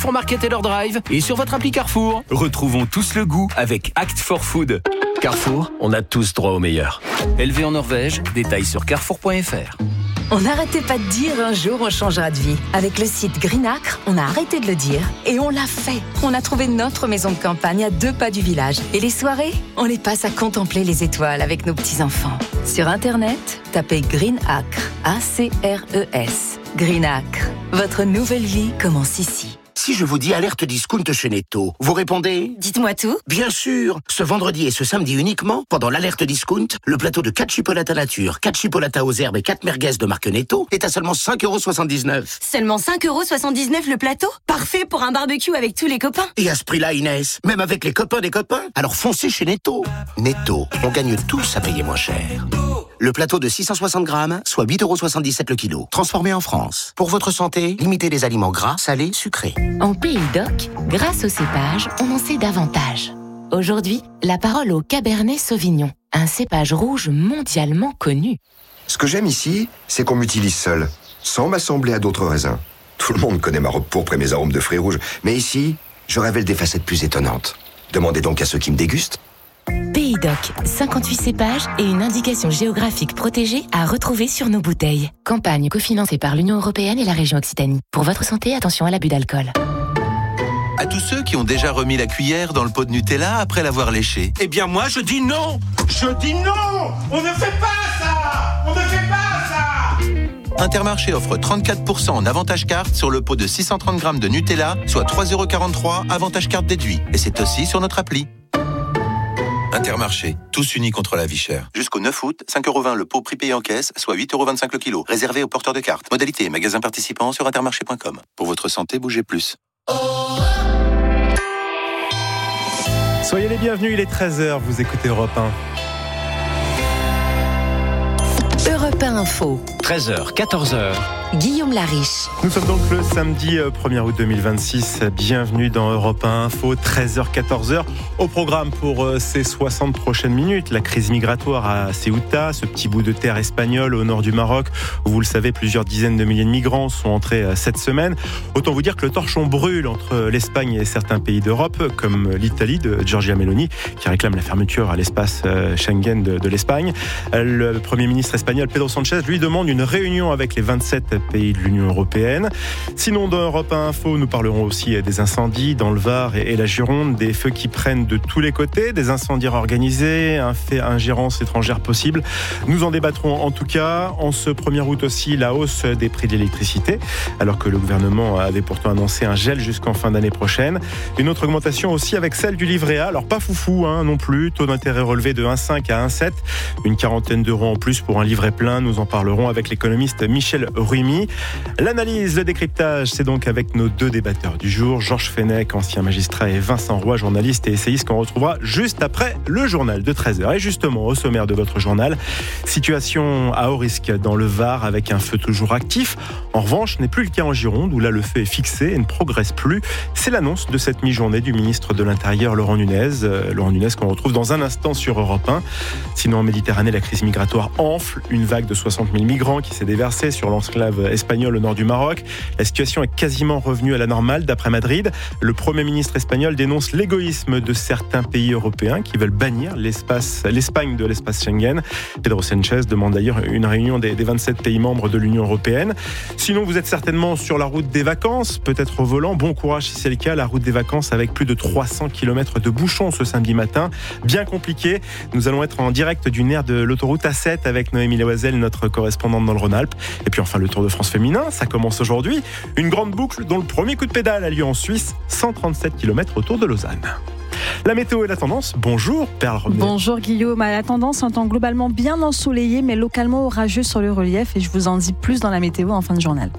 Carrefour Market et leur drive et sur votre appli Carrefour. Retrouvons tous le goût avec Act for Food. Carrefour, on a tous droit au meilleur. Élevé en Norvège, détails sur carrefour.fr. On n'arrêtait pas de dire un jour on changera de vie. Avec le site Greenacre, on a arrêté de le dire et on l'a fait. On a trouvé notre maison de campagne à 2 pas du village. Et les soirées, on les passe à contempler les étoiles avec nos petits-enfants. Sur Internet, tapez Greenacre, A-C-R-E-S. Greenacre, votre nouvelle vie commence ici. Si je vous dis alerte discount chez Netto, vous répondez ? Dites-moi tout. Bien sûr. Ce vendredi et ce samedi uniquement, pendant l'alerte discount, le plateau de 4 chipolatas nature, 4 chipolatas aux herbes et 4 merguez de marque Netto est à seulement 5,79 €. Seulement 5,79 € le plateau ? Parfait pour un barbecue avec tous les copains. Et à ce prix-là, Inès, même avec les copains des copains, alors foncez chez Netto. Netto, on gagne tous à payer moins cher. Le plateau de 660 grammes, soit 8,77 € le kilo. Transformé en France. Pour votre santé, limitez les aliments gras, salés, sucrés. En Pays d'Oc, grâce au cépage, on en sait davantage. Aujourd'hui, la parole au Cabernet Sauvignon, un cépage rouge mondialement connu. Ce que j'aime ici, c'est qu'on m'utilise seul, sans m'assembler à d'autres raisins. Tout le monde connaît ma robe pourpre et mes arômes de fruits rouges, mais ici, je révèle des facettes plus étonnantes. Demandez donc à ceux qui me dégustent. Pays d'Oc, 58 cépages et une indication géographique protégée à retrouver sur nos bouteilles. Campagne cofinancée par l'Union européenne et la région Occitanie. Pour votre santé, attention à l'abus d'alcool. À tous ceux qui ont déjà remis la cuillère dans le pot de Nutella après l'avoir léché. Eh bien moi je dis non. Je dis non. On ne fait pas ça. On ne fait pas ça. Intermarché offre 34% en avantage carte sur le pot de 630 grammes de Nutella, soit 3,43 € avantage carte déduit. Et c'est aussi sur notre appli. Intermarché, tous unis contre la vie chère. Jusqu'au 9 août, 5,20 € le pot prix payé en caisse, soit 8,25 € le kilo. Réservé aux porteurs de cartes. Modalité et magasins participants sur intermarché.com. Pour votre santé, bougez plus. Soyez les bienvenus, il est 13h, vous écoutez Europe 1. Europe 1 Info. 13h, 14h. Guillaume Lariche. Nous sommes donc le samedi 1er août 2026. Bienvenue dans Europe 1 Info, 13h, 14h. Au programme pour ces 60 prochaines minutes, la crise migratoire à Ceuta, ce petit bout de terre espagnol au nord du Maroc, où vous le savez, plusieurs dizaines de milliers de migrants sont entrés cette semaine. Autant vous dire que le torchon brûle entre l'Espagne et certains pays d'Europe, comme l'Italie de Giorgia Meloni, qui réclame la fermeture à l'espace Schengen de l'Espagne. Le Premier ministre espagnol Pedro Sánchez lui demande une réunion avec les 27 pays de l'Union européenne. Sinon, dans Europe 1 Info, nous parlerons aussi des incendies dans le Var et la Gironde, des feux qui prennent de tous les côtés, des incendies organisés, un fait ingérence étrangère possible. Nous en débattrons en tout cas. En ce 1er août aussi, la hausse des prix de l'électricité, alors que le gouvernement avait pourtant annoncé un gel jusqu'en fin d'année prochaine. Une autre augmentation aussi avec celle du livret A, alors pas foufou non plus, taux d'intérêt relevé de 1,5 à 1,7, une quarantaine d'euros en plus pour un livret plein. Nous en parlerons avec l'économiste Michel Ruimi. L'analyse, le décryptage, c'est donc avec nos deux débatteurs du jour, Georges Fenech, ancien magistrat, et Vincent Roy, journaliste et essayiste, qu'on retrouvera juste après le journal de 13h. Et justement, au sommaire de votre journal, situation à haut risque dans le Var avec un feu toujours actif. En revanche, ce n'est plus le cas en Gironde, où là le feu est fixé et ne progresse plus. C'est l'annonce de cette mi-journée du ministre de l'Intérieur, Laurent Nunez. Laurent Nunez qu'on retrouve dans un instant sur Europe 1. Sinon, en Méditerranée, la crise migratoire enfle. Une vague de 60 000 migrants qui s'est déversée sur l'enclave espagnol au nord du Maroc. La situation est quasiment revenue à la normale d'après Madrid. Le Premier ministre espagnol dénonce l'égoïsme de certains pays européens qui veulent bannir l'Espagne de l'espace Schengen. Pedro Sánchez demande d'ailleurs une réunion des 27 pays membres de l'Union européenne. Sinon, vous êtes certainement sur la route des vacances, peut-être au volant. Bon courage si c'est le cas, la route des vacances avec plus de 300 km de bouchons ce samedi matin. Bien compliqué. Nous allons être en direct du nerf de l'autoroute A7 avec Noémie Loisel, notre correspondante dans le Rhône-Alpes. Et puis enfin, le Tour de France féminin, ça commence aujourd'hui. Une grande boucle dont le premier coup de pédale a lieu en Suisse, 137 km autour de Lausanne. La météo et la tendance, bonjour Perle Romney. Bonjour Guillaume, la tendance, un temps globalement bien ensoleillé mais localement orageux sur le relief, et je vous en dis plus dans la météo en fin de journal.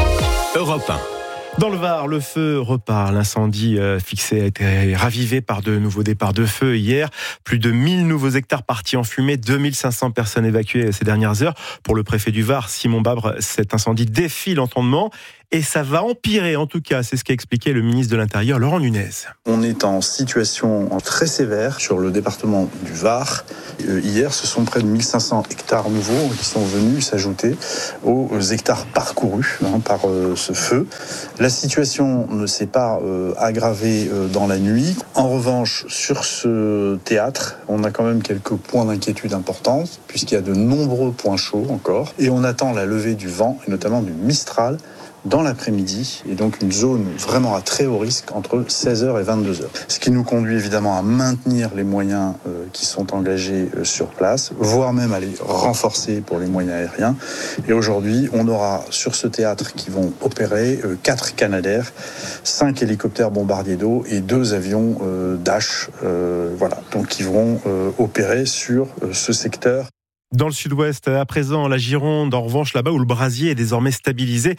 Europe 1. Dans le Var, le feu repart. L'incendie fixé a été ravivé par de nouveaux départs de feu hier. Plus de 1000 nouveaux hectares partis en fumée, 2500 personnes évacuées ces dernières heures. Pour le préfet du Var, Simon Babre, cet incendie défie l'entendement. Et ça va empirer, en tout cas, c'est ce qu'a expliqué le ministre de l'Intérieur, Laurent Nunez. On est en situation très sévère sur le département du Var, Hier, ce sont près de 1500 hectares nouveaux qui sont venus s'ajouter aux hectares parcourus par ce feu. La situation ne s'est pas aggravée dans la nuit. En revanche, sur ce théâtre, on a quand même quelques points d'inquiétude importants, puisqu'il y a de nombreux points chauds encore. Et on attend la levée du vent, et notamment du Mistral, dans l'après-midi, et donc une zone vraiment à très haut risque entre 16h et 22h. Ce qui nous conduit évidemment à maintenir les moyens qui sont engagés sur place, voire même à les renforcer pour les moyens aériens. Et aujourd'hui, on aura sur ce théâtre qui vont opérer 4 Canadair, 5 hélicoptères bombardiers d'eau et 2 avions Dash, donc qui vont opérer sur ce secteur. Dans le sud-ouest, à présent, la Gironde, en revanche, là-bas où le brasier est désormais stabilisé,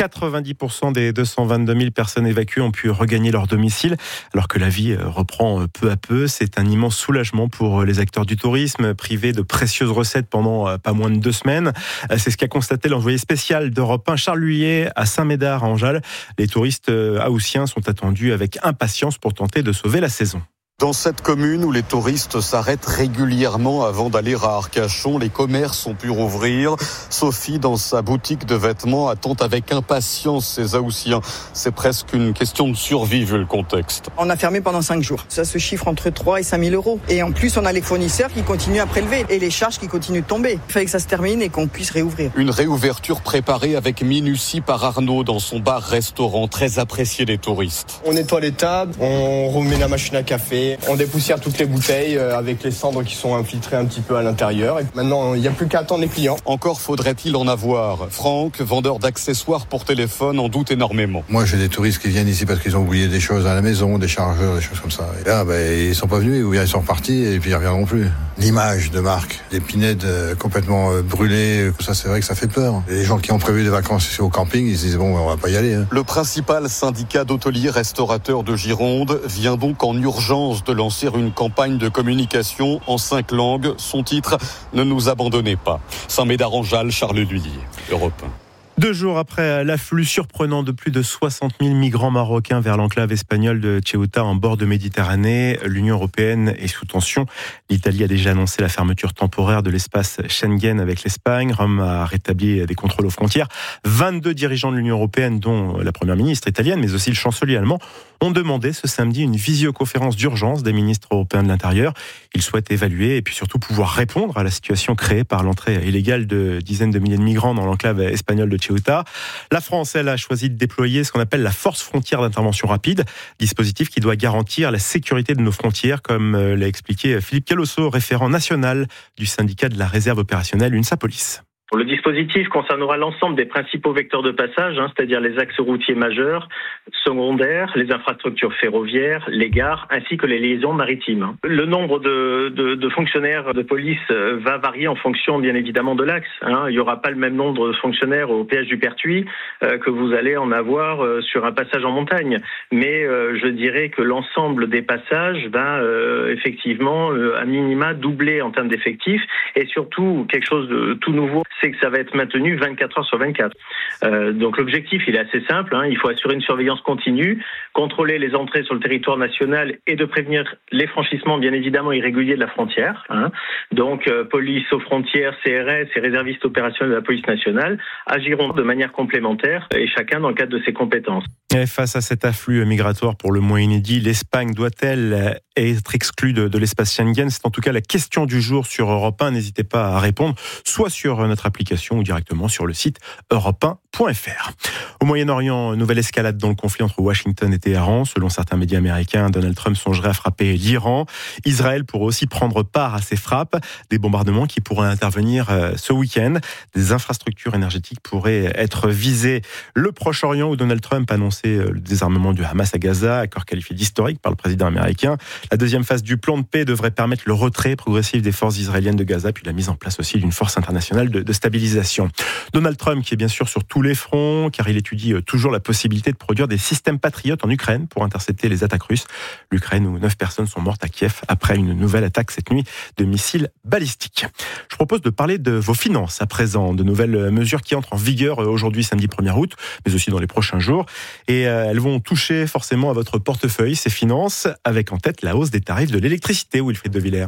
90% des 222 000 personnes évacuées ont pu regagner leur domicile, alors que la vie reprend peu à peu. C'est un immense soulagement pour les acteurs du tourisme, privés de précieuses recettes pendant pas moins de 2 semaines. C'est ce qu'a constaté l'envoyé spécial d'Europe 1, Charles Luyet, à Saint-Médard, à Anjal. Les touristes haussiens sont attendus avec impatience pour tenter de sauver la saison. Dans cette commune où les touristes s'arrêtent régulièrement avant d'aller à Arcachon, les commerces ont pu rouvrir. Sophie, dans sa boutique de vêtements, attend avec impatience ces Haussiens. C'est presque une question de survie vu le contexte. On a fermé pendant 5 jours. Ça se chiffre entre 3 et 5 000 euros. Et en plus, on a les fournisseurs qui continuent à prélever et les charges qui continuent de tomber. Il fallait que ça se termine et qu'on puisse réouvrir. Une réouverture préparée avec minutie par Arnaud dans son bar-restaurant, très apprécié des touristes. On nettoie les tables, on remet la machine à café. On dépoussière toutes les bouteilles avec les cendres qui sont infiltrées un petit peu à l'intérieur. Et maintenant, il n'y a plus qu'à attendre les clients. Encore faudrait-il en avoir. Franck, vendeur d'accessoires pour téléphone, en doute énormément. Moi, j'ai des touristes qui viennent ici parce qu'ils ont oublié des choses à la maison, des chargeurs, des choses comme ça. Et là, ils sont pas venus, ou bien ils sont repartis et puis ils reviendront plus. L'image de marque, des pinèdes complètement brûlées, ça, c'est vrai que ça fait peur. Les gens qui ont prévu des vacances ici au camping, ils se disent on va pas y aller. Le principal syndicat d'hôteliers restaurateurs de Gironde vient donc en urgence de lancer une campagne de communication en 5 langues. Son titre, ne nous abandonnez pas. Saint-Médard-Anjal, Charles Luyet, Europe 1. 2 jours après l'afflux surprenant de plus de 60 000 migrants marocains vers l'enclave espagnole de Ceuta en bord de Méditerranée, l'Union européenne est sous tension. L'Italie a déjà annoncé la fermeture temporaire de l'espace Schengen avec l'Espagne. Rome a rétabli des contrôles aux frontières. 22 dirigeants de l'Union européenne, dont la première ministre italienne, mais aussi le chancelier allemand, ont demandé ce samedi une visioconférence d'urgence des ministres européens de l'Intérieur. Ils souhaitent évaluer et puis surtout pouvoir répondre à la situation créée par l'entrée illégale de dizaines de milliers de migrants dans l'enclave espagnole de Ceuta. La France, elle, a choisi de déployer ce qu'on appelle la force frontière d'intervention rapide, dispositif qui doit garantir la sécurité de nos frontières, comme l'a expliqué Philippe Calosso, référent national du syndicat de la réserve opérationnelle UNSA Police. Le dispositif concernera l'ensemble des principaux vecteurs de passage, c'est-à-dire les axes routiers majeurs, secondaires, les infrastructures ferroviaires, les gares, ainsi que les liaisons maritimes. Le nombre de fonctionnaires de police va varier en fonction, bien évidemment, de l'axe. Il n'y aura pas le même nombre de fonctionnaires au péage du Pertuis que vous allez en avoir sur un passage en montagne. Mais je dirais que l'ensemble des passages va effectivement, à minima, doubler en termes d'effectifs. Et surtout, quelque chose de tout nouveau, c'est que ça va être maintenu 24 heures sur 24. Donc l'objectif, il est assez simple. Il faut assurer une surveillance continue, contrôler les entrées sur le territoire national et de prévenir les franchissements, bien évidemment, irréguliers de la frontière. Donc police aux frontières, CRS et réservistes opérationnels de la police nationale agiront de manière complémentaire et chacun dans le cadre de ses compétences. Et face à cet afflux migratoire pour le moins inédit, l'Espagne doit-elle être exclue de l'espace Schengen? C'est en tout cas la question du jour sur Europe 1. N'hésitez pas à répondre, soit sur notre application ou directement sur le site europe1.fr. Au Moyen-Orient, nouvelle escalade dans le conflit entre Washington et Téhéran. Selon certains médias américains, Donald Trump songerait à frapper l'Iran. Israël pourrait aussi prendre part à ces frappes. Des bombardements qui pourraient intervenir ce week-end. Des infrastructures énergétiques pourraient être visées. Le Proche-Orient, où Donald Trump a annoncé le désarmement du Hamas à Gaza, accord qualifié d'historique par le président américain. La deuxième phase du plan de paix devrait permettre le retrait progressif des forces israéliennes de Gaza, puis la mise en place aussi d'une force internationale de stabilisation. Donald Trump, qui est bien sûr sur tous les fronts, car il étudie toujours la possibilité de produire des systèmes patriotes en Ukraine pour intercepter les attaques russes. L'Ukraine, où 9 personnes sont mortes à Kiev après une nouvelle attaque cette nuit de missiles balistiques. Je propose de parler de vos finances à présent, de nouvelles mesures qui entrent en vigueur aujourd'hui, samedi 1er août, mais aussi dans les prochains jours. Et elles vont toucher forcément à votre portefeuille, ces finances, avec en tête la hausse des tarifs de l'électricité, Wilfried de Villers.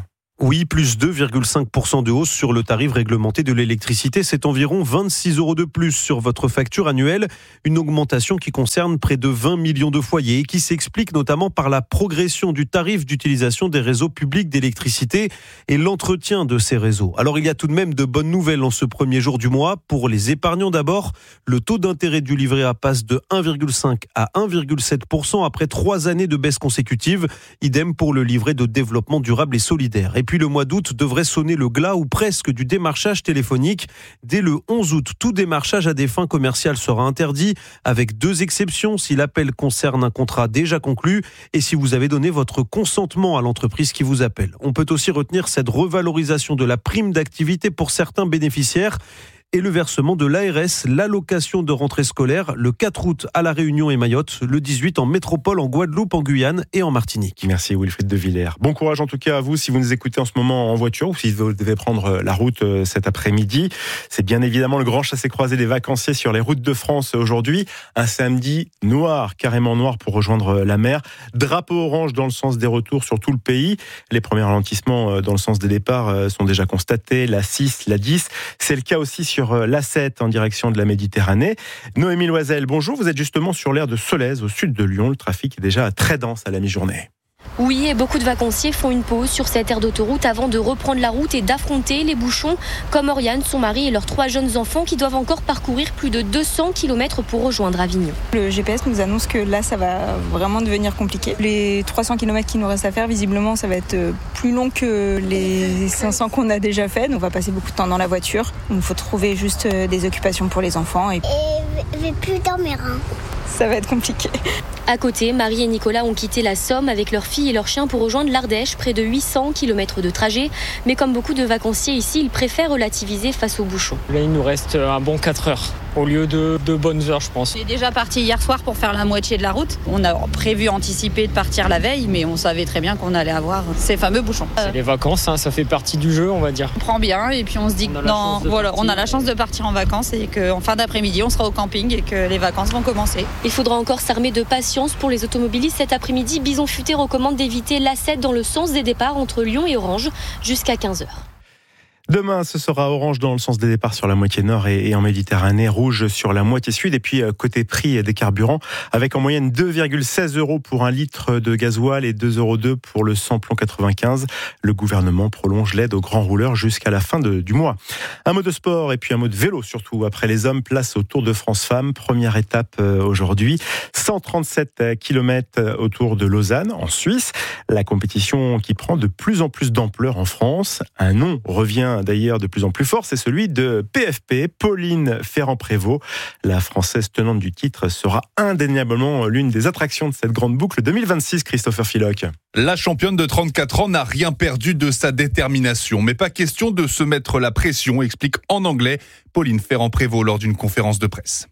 Oui, plus 2,5% de hausse sur le tarif réglementé de l'électricité. C'est environ 26 € de plus sur votre facture annuelle. Une augmentation qui concerne près de 20 millions de foyers et qui s'explique notamment par la progression du tarif d'utilisation des réseaux publics d'électricité et l'entretien de ces réseaux. Alors il y a tout de même de bonnes nouvelles en ce premier jour du mois. Pour les épargnants d'abord, le taux d'intérêt du livret A passe de 1,5 à 1,7% après 3 années de baisse consécutive. Idem pour le livret de développement durable et solidaire. Et puis le mois d'août devrait sonner le glas ou presque du démarchage téléphonique. Dès le 11 août, tout démarchage à des fins commerciales sera interdit, avec 2 exceptions si l'appel concerne un contrat déjà conclu et si vous avez donné votre consentement à l'entreprise qui vous appelle. On peut aussi retenir cette revalorisation de la prime d'activité pour certains bénéficiaires et le versement de l'ARS, l'allocation de rentrée scolaire, le 4 août à La Réunion et Mayotte, le 18 en métropole, en Guadeloupe, en Guyane et en Martinique. Merci Wilfried de Villers. Bon courage en tout cas à vous si vous nous écoutez en ce moment en voiture ou si vous devez prendre la route cet après-midi. C'est bien évidemment le grand chassé-croisé des vacanciers sur les routes de France aujourd'hui. Un samedi noir, carrément noir pour rejoindre la mer. Drapeau orange dans le sens des retours sur tout le pays. Les premiers ralentissements dans le sens des départs sont déjà constatés. La 6, la 10. C'est le cas aussi sur l'A7 en direction de la Méditerranée. Noémie Loisel, bonjour. Vous êtes justement sur l'aire de Solèze, au sud de Lyon. Le trafic est déjà très dense à la mi-journée. Oui, et beaucoup de vacanciers font une pause sur cette aire d'autoroute avant de reprendre la route et d'affronter les bouchons, comme Oriane, son mari et leurs 3 jeunes enfants qui doivent encore parcourir plus de 200 km pour rejoindre Avignon. Le GPS nous annonce que là, ça va vraiment devenir compliqué. Les 300 km qu'il nous reste à faire, visiblement, ça va être plus long que les 500 qu'on a déjà fait. Donc on va passer beaucoup de temps dans la voiture. Il faut trouver juste des occupations pour les enfants. Et je vais plus dormir. Ça va être compliqué. À côté, Marie et Nicolas ont quitté la Somme avec leur fille et leur chien pour rejoindre l'Ardèche, près de 800 km de trajet. Mais comme beaucoup de vacanciers ici, ils préfèrent relativiser face aux bouchons. Là, il nous reste un bon 4 heures, au lieu de bonnes heures, je pense. On est déjà parti hier soir pour faire la moitié de la route. On a prévu anticiper de partir la veille, mais on savait très bien qu'on allait avoir ces fameux bouchons. C'est les vacances, ça fait partie du jeu, on va dire. On prend bien et puis on se dit que on a la chance de partir en vacances et qu'en fin d'après-midi, on sera au camping et que les vacances vont commencer. Il faudra encore s'armer de patience pour les automobilistes. Cet après-midi, Bison Futé recommande d'éviter l'A7 dans le sens des départs entre Lyon et Orange jusqu'à 15h. Demain, ce sera orange dans le sens des départs sur la moitié nord et en Méditerranée, rouge sur la moitié sud. Et puis, côté prix des carburants, avec en moyenne 2,16 € pour un litre de gasoil et 2,02 € pour le samplon 95. Le gouvernement prolonge l'aide aux grands rouleurs jusqu'à la fin du mois. Un mot de sport et puis un mot de vélo surtout. Après les hommes, place au Tour de France Femmes. Première étape aujourd'hui. 137 km autour de Lausanne, en Suisse. La compétition qui prend de plus en plus d'ampleur en France. Un nom revient d'ailleurs de plus en plus fort, c'est celui de PFP, Pauline Ferrand-Prévot. La Française tenante du titre sera indéniablement l'une des attractions de cette grande boucle 2026, Christopher Philoc. La championne de 34 ans n'a rien perdu de sa détermination, mais pas question de se mettre la pression, explique en anglais Pauline Ferrand-Prévôt lors d'une conférence de presse.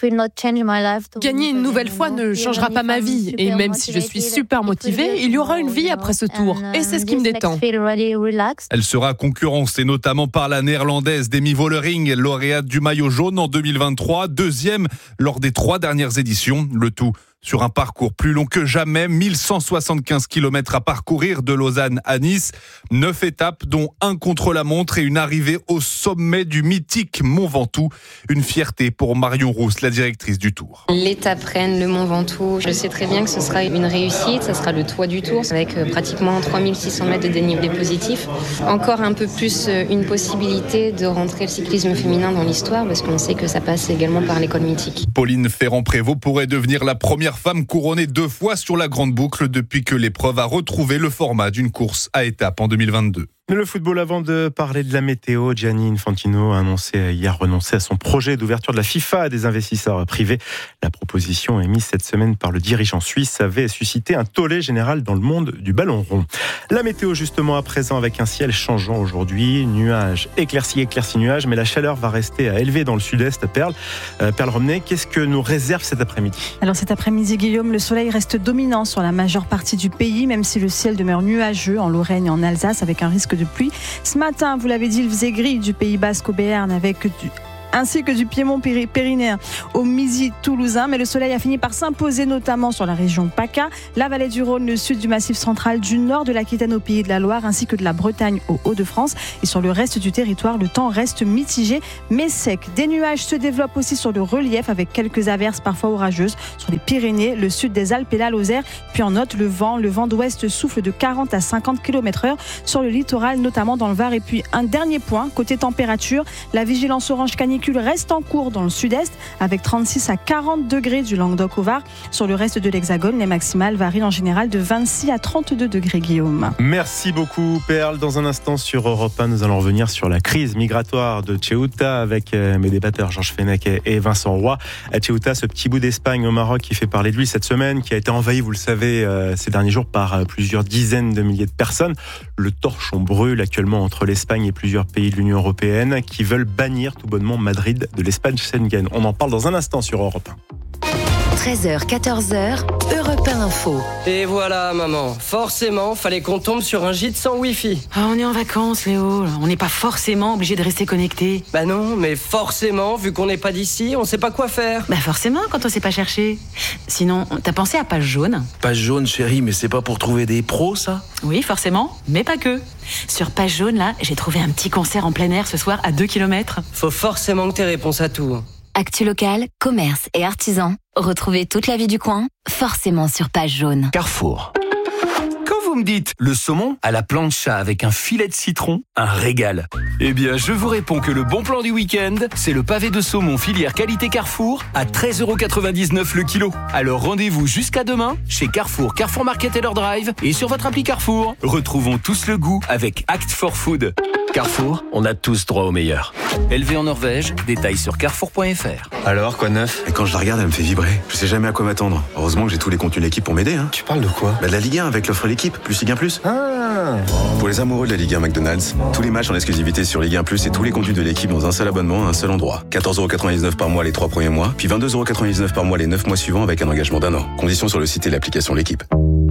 Gagner une nouvelle fois ne changera pas ma vie. Et même si je suis super motivée, il y aura une vie après ce tour. Et c'est ce qui me détend. Elle sera concurrencée notamment par la néerlandaise Demi Vollering, lauréate du maillot jaune en 2023, deuxième lors des 3 dernières éditions. Le tout sur un parcours plus long que jamais, 1175 km à parcourir de Lausanne à Nice. 9 étapes, dont 1 contre-la-montre et une arrivée au sommet du mythique Mont Ventoux. Une fierté pour Marion Rousse, la directrice du Tour. L'étape Rennes, le Mont Ventoux, je sais très bien que ce sera une réussite. Ça sera le toit du Tour, avec pratiquement 3600 mètres de dénivelé positif. Encore un peu plus une possibilité de rentrer le cyclisme féminin dans l'histoire, parce qu'on sait que ça passe également par l'école mythique. Pauline Ferrand-Prévôt pourrait devenir la première femme couronnée 2 fois sur la grande boucle depuis que l'épreuve a retrouvé le format d'une course à étapes en 2022. Le football, avant de parler de la météo, Gianni Infantino a annoncé hier renoncer à son projet d'ouverture de la FIFA à des investisseurs privés. La proposition émise cette semaine par le dirigeant suisse avait suscité un tollé général dans le monde du ballon rond. La météo justement à présent avec un ciel changeant aujourd'hui, nuages, éclaircies, nuages, mais la chaleur va rester élevée dans le sud-est. Perle Romney, qu'est-ce que nous réserve cet après-midi ? Alors cet après-midi, Guillaume, le soleil reste dominant sur la majeure partie du pays, même si le ciel demeure nuageux en Lorraine et en Alsace avec un risque de pluie. Ce matin, vous l'avez dit, il faisait gris du Pays Basque au Béarn avec ainsi que du Piémont-Pyrénéen au Midi toulousain. Mais le soleil a fini par s'imposer notamment sur la région PACA, la vallée du Rhône, le sud du Massif central, du nord de l'Aquitaine au Pays de la Loire, ainsi que de la Bretagne aux Hauts-de-France. Et sur le reste du territoire, le temps reste mitigé mais sec. Des nuages se développent aussi sur le relief avec quelques averses parfois orageuses sur les Pyrénées, le sud des Alpes et la Lozère. Puis en note, le vent d'ouest souffle de 40 à 50 km/h sur le littoral, notamment dans le Var. Et puis un dernier point, côté température, la vigilance orange canicule reste en cours dans le sud-est avec 36 à 40 degrés du Languedoc au Var. Sur le reste de l'Hexagone, les maximales varient en général de 26 à 32 degrés, Guillaume. Merci beaucoup, Perle. Dans un instant sur Europe 1, nous allons revenir sur la crise migratoire de Ceuta avec mes débatteurs Georges Fenech et Vincent Roy. À Ceuta, ce petit bout d'Espagne au Maroc qui fait parler de lui cette semaine, qui a été envahi, vous le savez, ces derniers jours par plusieurs dizaines de milliers de personnes. Le torchon brûle actuellement entre l'Espagne et plusieurs pays de l'Union européenne qui veulent bannir tout bonnement Madrid de l'espace Schengen. On en parle dans un instant sur Europe 1. 13h, 14h, Europe 1 Info. Et voilà, maman. Forcément, fallait qu'on tombe sur un gîte sans Wi-Fi. On est en vacances, Léo. On n'est pas forcément obligé de rester connecté. Bah non, mais forcément, vu qu'on n'est pas d'ici, on sait pas quoi faire. Bah forcément, quand on sait pas chercher. Sinon, t'as pensé à Page Jaune ? Page Jaune, chérie, mais c'est pas pour trouver des pros, ça ? Oui, forcément, mais pas que. Sur Page Jaune, là, j'ai trouvé un petit concert en plein air ce soir à 2 km. Faut forcément que t'aies réponse à tout. Actu local, commerce et artisans. Retrouvez toute la vie du coin, forcément sur Page Jaune. Carrefour. Quand vous me dites le saumon à la plancha avec un filet de citron, un régal. Eh bien, je vous réponds que le bon plan du week-end, c'est le pavé de saumon filière qualité Carrefour à 13,99€ le kilo. Alors rendez-vous jusqu'à demain chez Carrefour, Carrefour Market et leur drive et sur votre appli Carrefour. Retrouvons tous le goût avec Act for Food. Carrefour, on a tous droit au meilleur. Élevé en Norvège, détails sur carrefour.fr. Alors, quoi de neuf ? Et quand je la regarde, elle me fait vibrer. Je sais jamais à quoi m'attendre. Heureusement que j'ai tous les contenus de l'équipe pour m'aider. Tu parles de quoi ? De la Ligue 1 avec l'offre l'équipe, plus Ligue 1 plus. Pour les amoureux de la Ligue 1 McDonald's, tous les matchs en exclusivité sur Ligue 1 plus et tous les contenus de l'équipe dans un seul abonnement à un seul endroit. 14,99€ par mois les 3 premiers mois, puis 22,99€ par mois les 9 mois suivants avec un engagement d'1 an. Conditions sur le site et l'application l'équipe.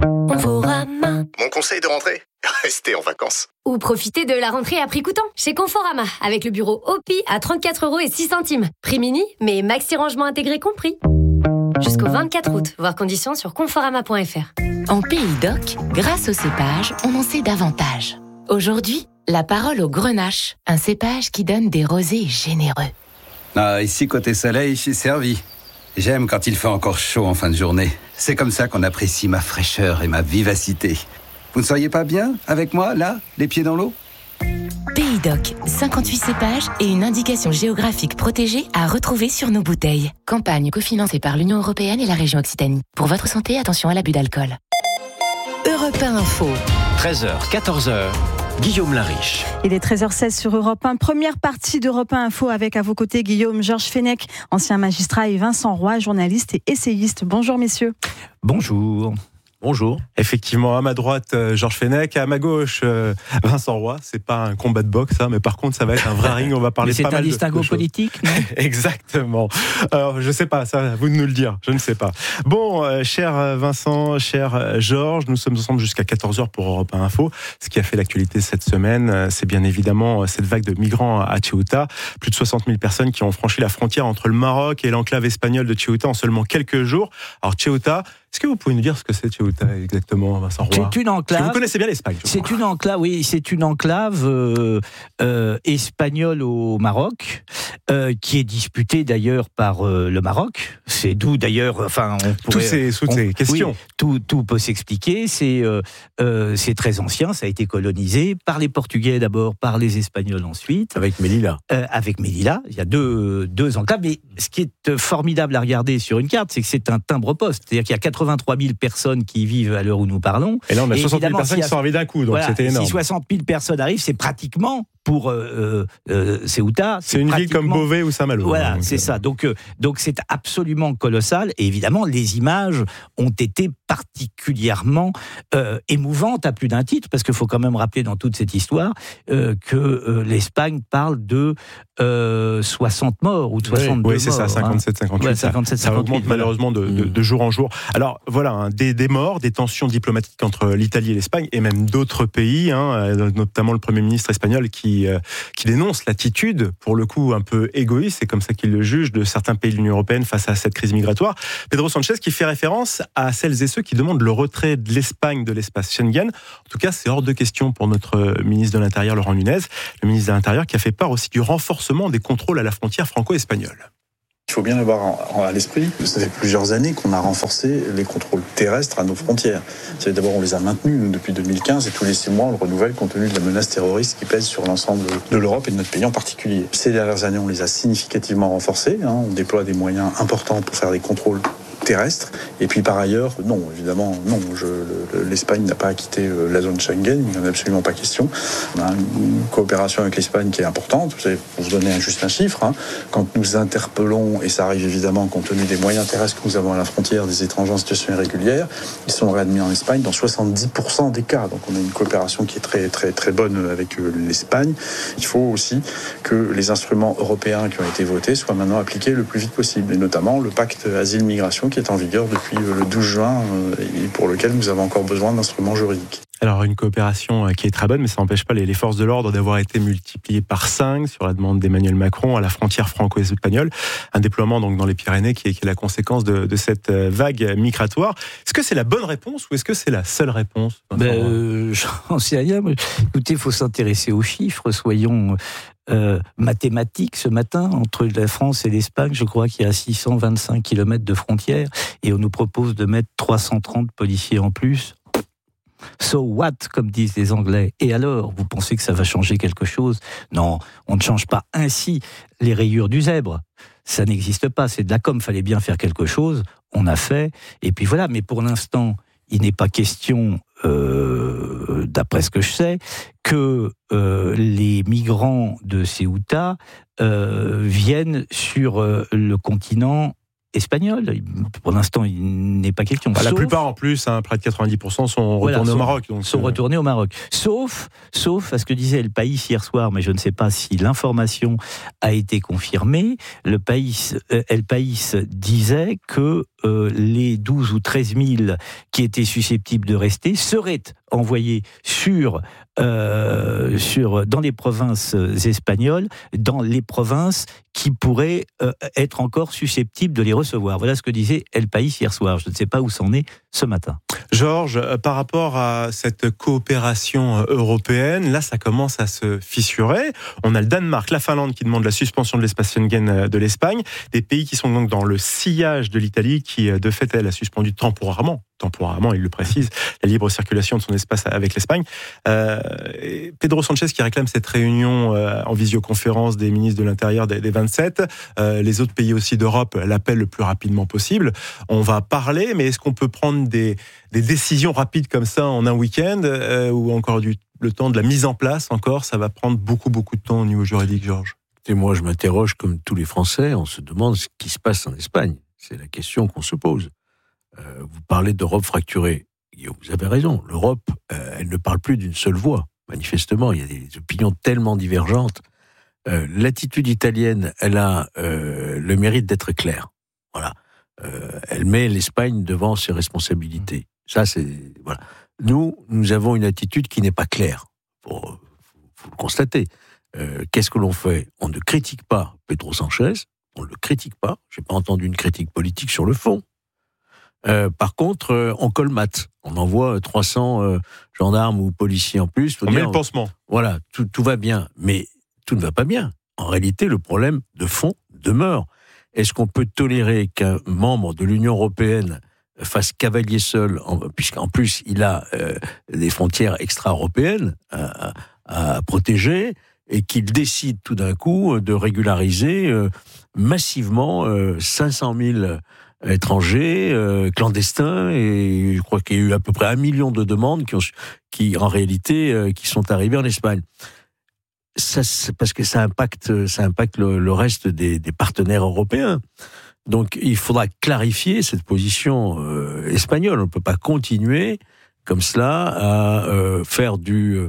Mon conseil de rentrée ? Restez en vacances. Ou profitez de la rentrée à prix coûtant chez Conforama avec le bureau OPI à 34,06€. Prix mini, mais maxi rangement intégré compris. Jusqu'au 24 août, voir conditions sur conforama.fr. En Pays d'Oc, grâce au cépage, on en sait davantage. Aujourd'hui, la parole au Grenache, un cépage qui donne des rosés généreux. Ici, côté soleil, je suis servi. J'aime quand il fait encore chaud en fin de journée. C'est comme ça qu'on apprécie ma fraîcheur et ma vivacité. Vous ne seriez pas bien avec moi, là, les pieds dans l'eau ? Pays d'Oc, 58 cépages et une indication géographique protégée à retrouver sur nos bouteilles. Campagne cofinancée par l'Union européenne et la région Occitanie. Pour votre santé, attention à l'abus d'alcool. Europe 1 Info. 13h, 14h. Guillaume Lariche. Il est 13h16 sur Europe 1. Première partie d'Europe 1 Info avec à vos côtés Guillaume, Georges Fenech, ancien magistrat, et Vincent Roy, journaliste et essayiste. Bonjour messieurs. Bonjour. Bonjour. Effectivement, à ma droite, Georges Fenech, à ma gauche, Vincent Roy. C'est pas un combat de boxe, ça, mais par contre, ça va être un vrai ring. On va parler pas mal de choses. C'est un distinguo politique, non ? Exactement. Alors, je sais pas, ça, vous de nous le dire. Je ne sais pas. Bon, cher Vincent, cher Georges, nous sommes ensemble jusqu'à 14h pour Europe 1 Info. Ce qui a fait l'actualité cette semaine, c'est bien évidemment cette vague de migrants à Ceuta. Plus de 60 000 personnes qui ont franchi la frontière entre le Maroc et l'enclave espagnole de Ceuta en seulement quelques jours. Alors, Ceuta, est-ce que vous pouvez nous dire ce que c'est Ceuta exactement, Vincent Roy ? C'est une enclave. Vous connaissez bien l'Espagne. C'est une enclave, oui, c'est une enclave espagnole au Maroc, qui est disputée d'ailleurs par le Maroc. C'est d'où d'ailleurs, enfin, toutes ces questions. Oui, tout peut s'expliquer. C'est très ancien. Ça a été colonisé par les Portugais d'abord, par les Espagnols ensuite. Avec Melilla. Avec Melilla, il y a deux enclaves. Mais ce qui est formidable à regarder sur une carte, c'est que c'est un timbre-poste. C'est-à-dire qu'il y a 83 000 personnes qui vivent à l'heure où nous parlons. Et là, on a 60 000 personnes qui sont arrivées d'un coup, donc voilà, c'était énorme. Si 60 000 personnes arrivent, c'est pratiquement pour Ceuta. C'est une ville comme Beauvais ou Saint-Malo. Voilà, c'est ça. Donc c'est absolument colossal. Et évidemment, les images ont été particulièrement émouvantes à plus d'un titre, parce qu'il faut quand même rappeler dans toute cette histoire que l'Espagne parle de 60 morts ou 62 morts. Oui, c'est ça, 57-58. Ouais, 57-58. Ça augmente malheureusement de jour en jour. Alors voilà, des morts, des tensions diplomatiques entre l'Italie et l'Espagne, et même d'autres pays, notamment le Premier ministre espagnol qui qui dénonce l'attitude, pour le coup un peu égoïste, c'est comme ça qu'il le juge, de certains pays de l'Union européenne face à cette crise migratoire. Pedro Sanchez qui fait référence à celles et ceux qui demandent le retrait de l'Espagne de l'espace Schengen. En tout cas, c'est hors de question pour notre ministre de l'Intérieur, Laurent Nunez, le ministre de l'Intérieur qui a fait part aussi du renforcement des contrôles à la frontière franco-espagnole. Il faut bien l'avoir à l'esprit. Ça fait plusieurs années qu'on a renforcé les contrôles terrestres à nos frontières. D'abord, on les a maintenus depuis 2015 et tous les 6 mois, on le renouvelle compte tenu de la menace terroriste qui pèse sur l'ensemble de l'Europe et de notre pays en particulier. Ces dernières années, on les a significativement renforcés. On déploie des moyens importants pour faire des contrôles terrestre. Et puis par ailleurs, non, évidemment, non. L'Espagne n'a pas à quitter la zone Schengen, il n'y en a absolument pas question. On a une coopération avec l'Espagne qui est importante. Vous savez, pour vous donner juste un chiffre, quand nous interpellons, et ça arrive évidemment compte tenu des moyens terrestres que nous avons à la frontière, des étrangers en situation irrégulière, ils sont réadmis en Espagne dans 70% des cas. Donc on a une coopération qui est très, très, très bonne avec l'Espagne. Il faut aussi que les instruments européens qui ont été votés soient maintenant appliqués le plus vite possible, et notamment le pacte asile-migration qui est en vigueur depuis le 12 juin et pour lequel nous avons encore besoin d'instruments juridiques. Alors une coopération qui est très bonne, mais ça n'empêche pas les forces de l'ordre d'avoir été multipliées par 5 sur la demande d'Emmanuel Macron à la frontière franco-espagnole. Un déploiement donc dans les Pyrénées qui est la conséquence de cette vague migratoire. Est-ce que c'est la bonne réponse ou est-ce que c'est la seule réponse ? J'en sais rien. Écoutez, il faut s'intéresser aux chiffres, soyons mathématiques. Ce matin, entre la France et l'Espagne, je crois qu'il y a 625 km de frontières et on nous propose de mettre 330 policiers en plus. So what, comme disent les Anglais. Et alors, vous pensez que ça va changer quelque chose ? Non, on ne change pas ainsi les rayures du zèbre. Ça n'existe pas, c'est de la com. Fallait bien faire quelque chose, on a fait, et puis voilà. Mais pour l'instant, il n'est pas question, d'après ce que je sais, que les migrants de Ceuta viennent sur le continent espagnol. Pour l'instant, il n'est pas question. La plupart en plus, près de 90% sont retournés au Maroc. Sont retournés au Maroc. Sauf à ce que disait El País hier soir, mais je ne sais pas si l'information a été confirmée. El País disait que les 12 ou 13 000 qui étaient susceptibles de rester seraient envoyés dans les provinces espagnoles, dans les provinces qui pourraient être encore susceptibles de les recevoir. Voilà ce que disait El País hier soir. Je ne sais pas où c'en est ce matin. Georges, par rapport à cette coopération européenne, là, ça commence à se fissurer. On a le Danemark, la Finlande qui demandent la suspension de l'espace Schengen de l'Espagne, des pays qui sont donc dans le sillage de l'Italie qui, de fait, elle a suspendu temporairement, il le précise, la libre circulation de son espace avec l'Espagne. Pedro Sanchez qui réclame cette réunion en visioconférence des ministres de l'Intérieur des 27. Les autres pays aussi d'Europe l'appellent le plus rapidement possible. On va parler, mais est-ce qu'on peut prendre des décisions rapides comme ça en un week-end ou encore le temps de la mise en place encore, ça va prendre beaucoup de temps au niveau juridique, Georges? Et moi, je m'interroge comme tous les Français, on se demande ce qui se passe en Espagne. C'est la question qu'on se pose. Vous parlez d'Europe fracturée. Vous avez raison, l'Europe, elle ne parle plus d'une seule voix. Manifestement, il y a des opinions tellement divergentes. L'attitude italienne, elle a le mérite d'être claire. Voilà. Elle met l'Espagne devant ses responsabilités. Ça, c'est... Voilà. Nous avons une attitude qui n'est pas claire. Faut le constater. Qu'est-ce que l'on fait ? On ne critique pas Pedro Sanchez, on ne le critique pas. Je n'ai pas entendu une critique politique sur le fond. Par contre, on colmate. On envoie 300 gendarmes ou policiers en plus. On met le pansement. Voilà, tout va bien. Mais tout ne va pas bien. En réalité, le problème de fond demeure. Est-ce qu'on peut tolérer qu'un membre de l'Union européenne fasse cavalier seul, puisqu'en plus il a des frontières extra-européennes à protéger, et qu'il décide tout d'un coup de régulariser massivement 500 000 étrangers clandestins, et je crois qu'il y a eu à peu près 1 million de demandes qui en réalité qui sont arrivées en Espagne. Ça, c'est parce que ça impacte le reste des partenaires européens. Donc il faudra clarifier cette position espagnole. On ne peut pas continuer comme cela à faire de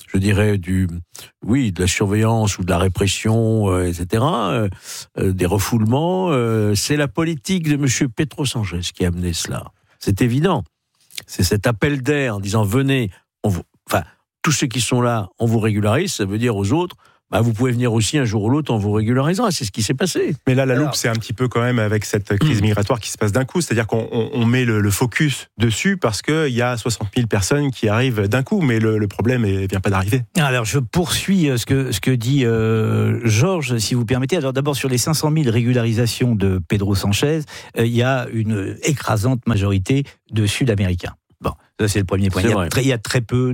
la surveillance ou de la répression, etc., des refoulements. C'est la politique de M. Pedro Sanchez qui a amené cela. C'est évident. C'est cet appel d'air en disant venez. tous ceux qui sont là, on vous régularise, ça veut dire aux autres, vous pouvez venir aussi un jour ou l'autre, on vous régularisera. C'est ce qui s'est passé. Mais là, la loupe, c'est un petit peu quand même avec cette crise migratoire qui se passe d'un coup. C'est-à-dire qu'on met le focus dessus parce qu'il y a 60 000 personnes qui arrivent d'un coup. Mais le problème ne vient pas d'arriver. Alors, je poursuis ce que dit Georges, si vous permettez. Alors, d'abord, sur les 500 000 régularisations de Pedro Sanchez, il y a une écrasante majorité de Sud-Américains. Bon, ça, c'est le premier point. Il y a très peu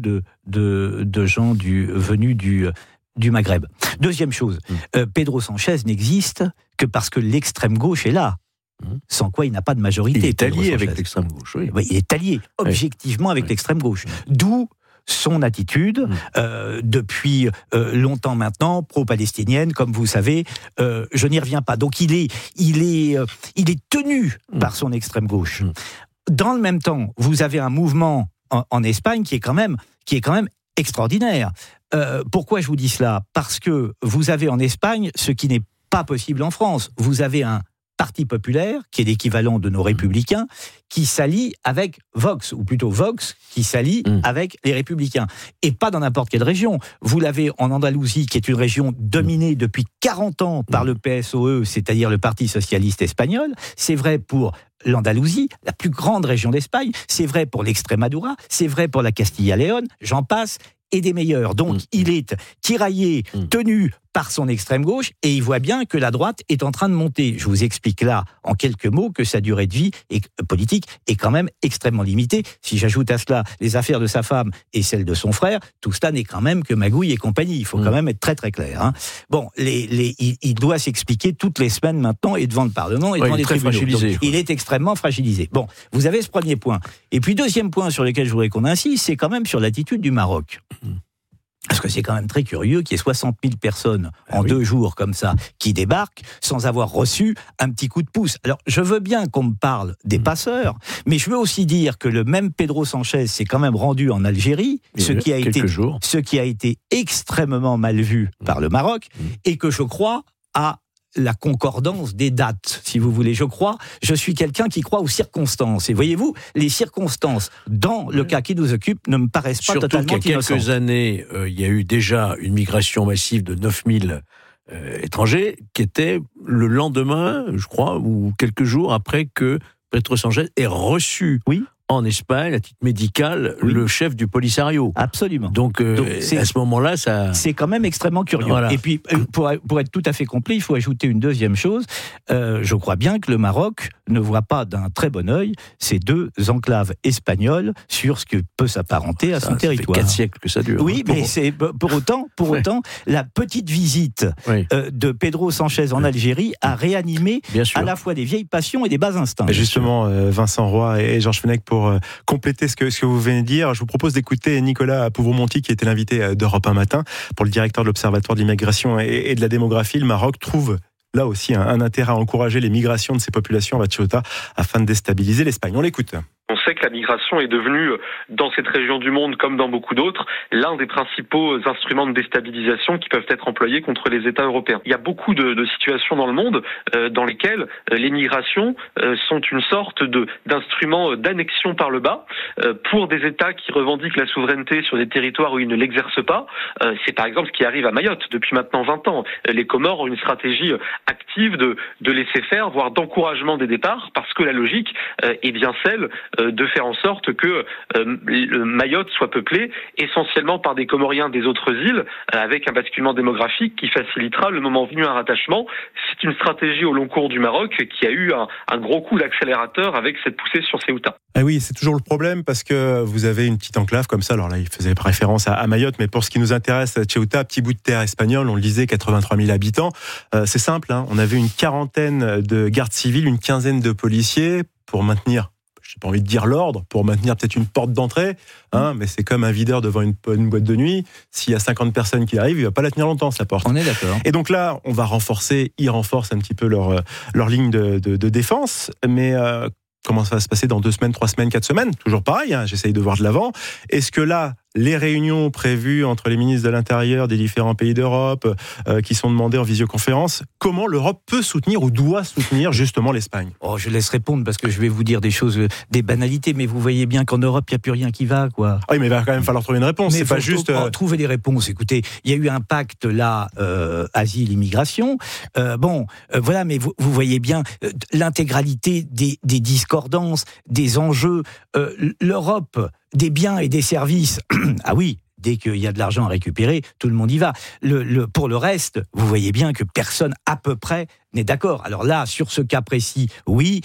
de gens venus du Maghreb. Deuxième chose, Pedro Sanchez n'existe que parce que l'extrême gauche est là. Sans quoi il n'a pas de majorité. Il est allié avec l'extrême gauche. Oui. Il est allié objectivement avec l'extrême gauche. D'où son attitude depuis longtemps maintenant pro-palestinienne, comme vous savez. Je n'y reviens pas. Donc il est tenu par son extrême gauche. Dans le même temps, vous avez un mouvement en Espagne qui est quand même extraordinaire. Pourquoi je vous dis cela ? Parce que vous avez en Espagne ce qui n'est pas possible en France. Vous avez un parti populaire, qui est l'équivalent de nos républicains, qui s'allie avec Vox, ou plutôt Vox, qui s'allie avec les républicains. Et pas dans n'importe quelle région. Vous l'avez en Andalousie, qui est une région dominée depuis 40 ans par le PSOE, c'est-à-dire le Parti socialiste espagnol. C'est vrai pour l'Andalousie, la plus grande région d'Espagne. C'est vrai pour l'Extremadura. C'est vrai pour la Castilla-León. J'en passe. Et des meilleurs. Donc, il est tiraillé, tenu par son extrême gauche, et il voit bien que la droite est en train de monter. Je vous explique là, en quelques mots, que sa durée de vie politique est quand même extrêmement limitée. Si j'ajoute à cela les affaires de sa femme et celles de son frère, tout cela n'est quand même que magouille et compagnie. Il faut quand même être très très clair. Hein. Bon, il doit s'expliquer toutes les semaines maintenant, et devant le Parlement, et devant les tribunaux. Donc, il est extrêmement fragilisé. Bon, vous avez ce premier point. Et puis, deuxième point sur lequel je voudrais qu'on insiste, c'est quand même sur l'attitude du Maroc. Parce que c'est quand même très curieux qu'il y ait 60 000 personnes en 2 jours comme ça qui débarquent sans avoir reçu un petit coup de pouce. Alors, je veux bien qu'on me parle des passeurs, mais je veux aussi dire que le même Pedro Sanchez s'est quand même rendu en Algérie, ce qui a été extrêmement mal vu par le Maroc, et que je crois a la concordance des dates, si vous voulez. Je suis quelqu'un qui croit aux circonstances. Et voyez-vous, les circonstances, dans le cas qui nous occupe, ne me paraissent pas totalement innocentes. Surtout qu'il y a quelques années, il y a eu déjà une migration massive de 9 000 étrangers, qui était le lendemain, je crois, ou quelques jours après que Pedro Sanchez ait reçu en Espagne, à titre médical, le chef du Polisario. Absolument. Donc à ce moment-là, ça... C'est quand même extrêmement curieux. Voilà. Et puis, pour être tout à fait complet, il faut ajouter une deuxième chose. Je crois bien que le Maroc ne voit pas d'un très bon œil ces 2 enclaves espagnoles sur ce que peut s'apparenter à son territoire. Ça fait 4 siècles que ça dure. Oui, mais c'est pour autant, la petite visite de Pedro Sanchez en Algérie a réanimé à la fois des vieilles passions et des bas instincts. Justement, Vincent Roy et Georges Fenech, pour compléter ce que vous venez de dire, je vous propose d'écouter Nicolas Pouvremonti, qui était l'invité d'Europe 1 matin. Pour le directeur de l'Observatoire de l'immigration et de la démographie, le Maroc trouve là aussi un intérêt à encourager les migrations de ces populations à Ceuta afin de déstabiliser l'Espagne. On l'écoute. On sait que la migration est devenue, dans cette région du monde comme dans beaucoup d'autres, l'un des principaux instruments de déstabilisation qui peuvent être employés contre les États européens. Il y a beaucoup de situations dans le monde dans lesquelles les migrations sont une sorte d'instrument d'annexion par le bas pour des États qui revendiquent la souveraineté sur des territoires où ils ne l'exercent pas. C'est par exemple ce qui arrive à Mayotte depuis maintenant 20 ans. Les Comores ont une stratégie active de laisser faire, voire d'encouragement des départs, parce que la logique est bien celle de faire en sorte que Mayotte soit peuplée essentiellement par des Comoriens des autres îles, avec un basculement démographique qui facilitera le moment venu un rattachement. C'est une stratégie au long cours du Maroc qui a eu un gros coup d'accélérateur avec cette poussée sur Ceuta. Ah oui, c'est toujours le problème parce que vous avez une petite enclave comme ça. Alors là, il faisait référence à Mayotte, mais pour ce qui nous intéresse, Ceuta, petit bout de terre espagnole, on le disait, 83 000 habitants. C'est simple, hein, on avait une quarantaine de gardes civils, une quinzaine de policiers pour maintenir, je n'ai pas envie de dire l'ordre, pour maintenir peut-être une porte d'entrée, hein, mais c'est comme un videur devant une boîte de nuit. S'il y a 50 personnes qui arrivent, il ne va pas la tenir longtemps, sa porte. On est d'accord. Et donc là, on va ils renforcent un petit peu leur ligne de défense, mais comment ça va se passer dans 2 semaines, 3 semaines, 4 semaines ? Toujours pareil, hein, j'essaye de voir de l'avant. Est-ce que là, les réunions prévues entre les ministres de l'Intérieur des différents pays d'Europe qui sont demandées en visioconférence. Comment l'Europe peut soutenir ou doit soutenir justement l'Espagne ? Je laisse répondre parce que je vais vous dire des choses, des banalités, mais vous voyez bien qu'en Europe, il n'y a plus rien qui va, quoi. Oui, mais il va quand même falloir trouver une réponse. Mais c'est pas juste trouver des réponses. Écoutez, il y a eu un pacte là, asile-immigration. Voilà, mais vous voyez bien l'intégralité des discordances, des enjeux. L'Europe des biens et des services. Ah oui. Dès qu'il y a de l'argent à récupérer, tout le monde y va. Pour le reste, vous voyez bien que personne à peu près n'est d'accord. Alors là, sur ce cas précis, oui,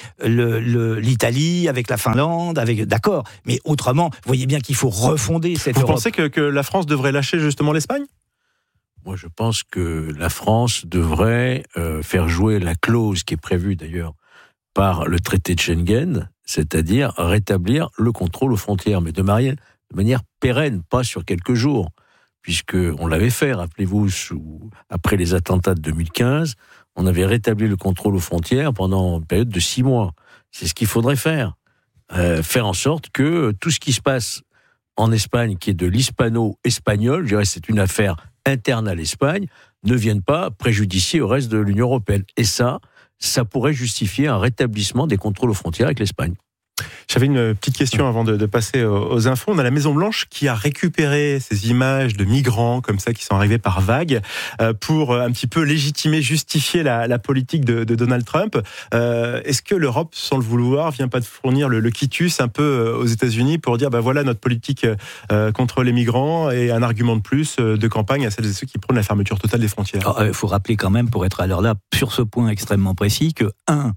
l'Italie avec la Finlande, d'accord. Mais autrement, vous voyez bien qu'il faut refonder cette Europe. Vous pensez que la France devrait lâcher justement l'Espagne ? Moi, je pense que la France devrait faire jouer la clause qui est prévue d'ailleurs par le traité de Schengen, c'est-à-dire rétablir le contrôle aux frontières, mais de manière pérenne, pas sur quelques jours, puisqu'on l'avait fait, rappelez-vous, après les attentats de 2015, on avait rétabli le contrôle aux frontières pendant une période de 6 mois. C'est ce qu'il faudrait faire. Faire en sorte que tout ce qui se passe en Espagne, qui est de l'hispano-espagnol, je dirais c'est une affaire interne à l'Espagne, ne vienne pas préjudicier au reste de l'Union européenne. Et ça pourrait justifier un rétablissement des contrôles aux frontières avec l'Espagne. J'avais une petite question avant de passer aux infos. On a la Maison-Blanche qui a récupéré ces images de migrants comme ça qui sont arrivés par vagues pour un petit peu légitimer, justifier la politique de Donald Trump. Est-ce que l'Europe, sans le vouloir, vient pas de fournir le quitus un peu aux États-Unis pour dire voilà notre politique contre les migrants et un argument de plus de campagne à celles et ceux qui prônent la fermeture totale des frontières ? Il faut rappeler quand même, pour être à l'heure là, sur ce point extrêmement précis, que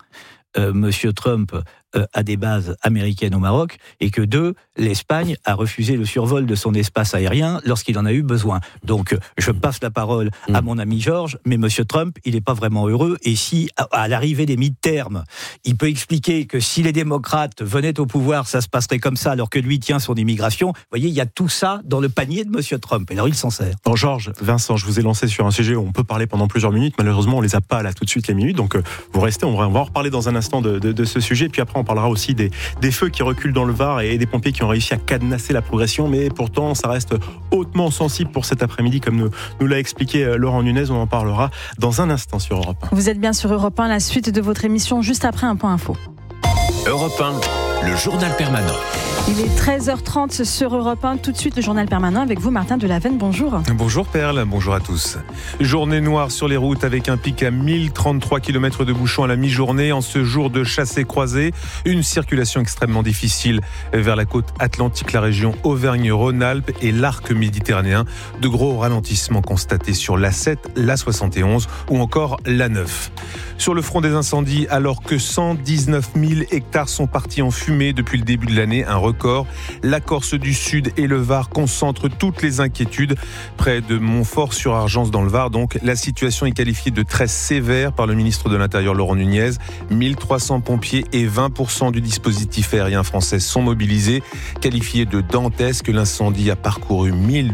Monsieur Trump a des bases américaines au Maroc, et que 2, l'Espagne a refusé le survol de son espace aérien lorsqu'il en a eu besoin. Donc, je passe la parole à mon ami Georges, mais Monsieur Trump, il n'est pas vraiment heureux, et si, à l'arrivée des mi-termes, il peut expliquer que si les démocrates venaient au pouvoir, ça se passerait comme ça, alors que lui tient son immigration, vous voyez, il y a tout ça dans le panier de Monsieur Trump, et alors il s'en sert. Alors Georges, Vincent, je vous ai lancé sur un sujet où on peut parler pendant plusieurs minutes, malheureusement on les a pas là tout de suite les minutes, donc vous restez, on va en reparler dans un instant de ce sujet, puis après on parlera aussi des feux qui reculent dans le Var et des pompiers qui ont réussi à cadenasser la progression, mais pourtant ça reste hautement sensible pour cet après-midi, comme nous l'a expliqué Laurent Nunez. On en parlera dans un instant sur Europe 1. Vous êtes bien sur Europe 1, la suite de votre émission juste après un point info. Europe 1, le journal permanent. Il est 13h30 sur Europe 1. Tout de suite, le journal permanent avec vous, Martin Delaveine. Bonjour. Bonjour Perle, bonjour à tous. Journée noire sur les routes avec un pic à 1033 km de bouchons à la mi-journée en ce jour de chassé-croisé. Une circulation extrêmement difficile vers la côte atlantique, la région Auvergne-Rhône-Alpes et l'arc méditerranéen. De gros ralentissements constatés sur l'A7, l'A71 ou encore l'A9. Sur le front des incendies, alors que 119 000 hectares sont partis en fumée depuis le début de l'année, un record. La Corse du Sud et le Var concentrent toutes les inquiétudes. Près de Montfort-sur-Argence dans le Var, donc, la situation est qualifiée de très sévère par le ministre de l'Intérieur Laurent Nunez. 1300 pompiers et 20% du dispositif aérien français sont mobilisés. Qualifié de dantesque, l'incendie a parcouru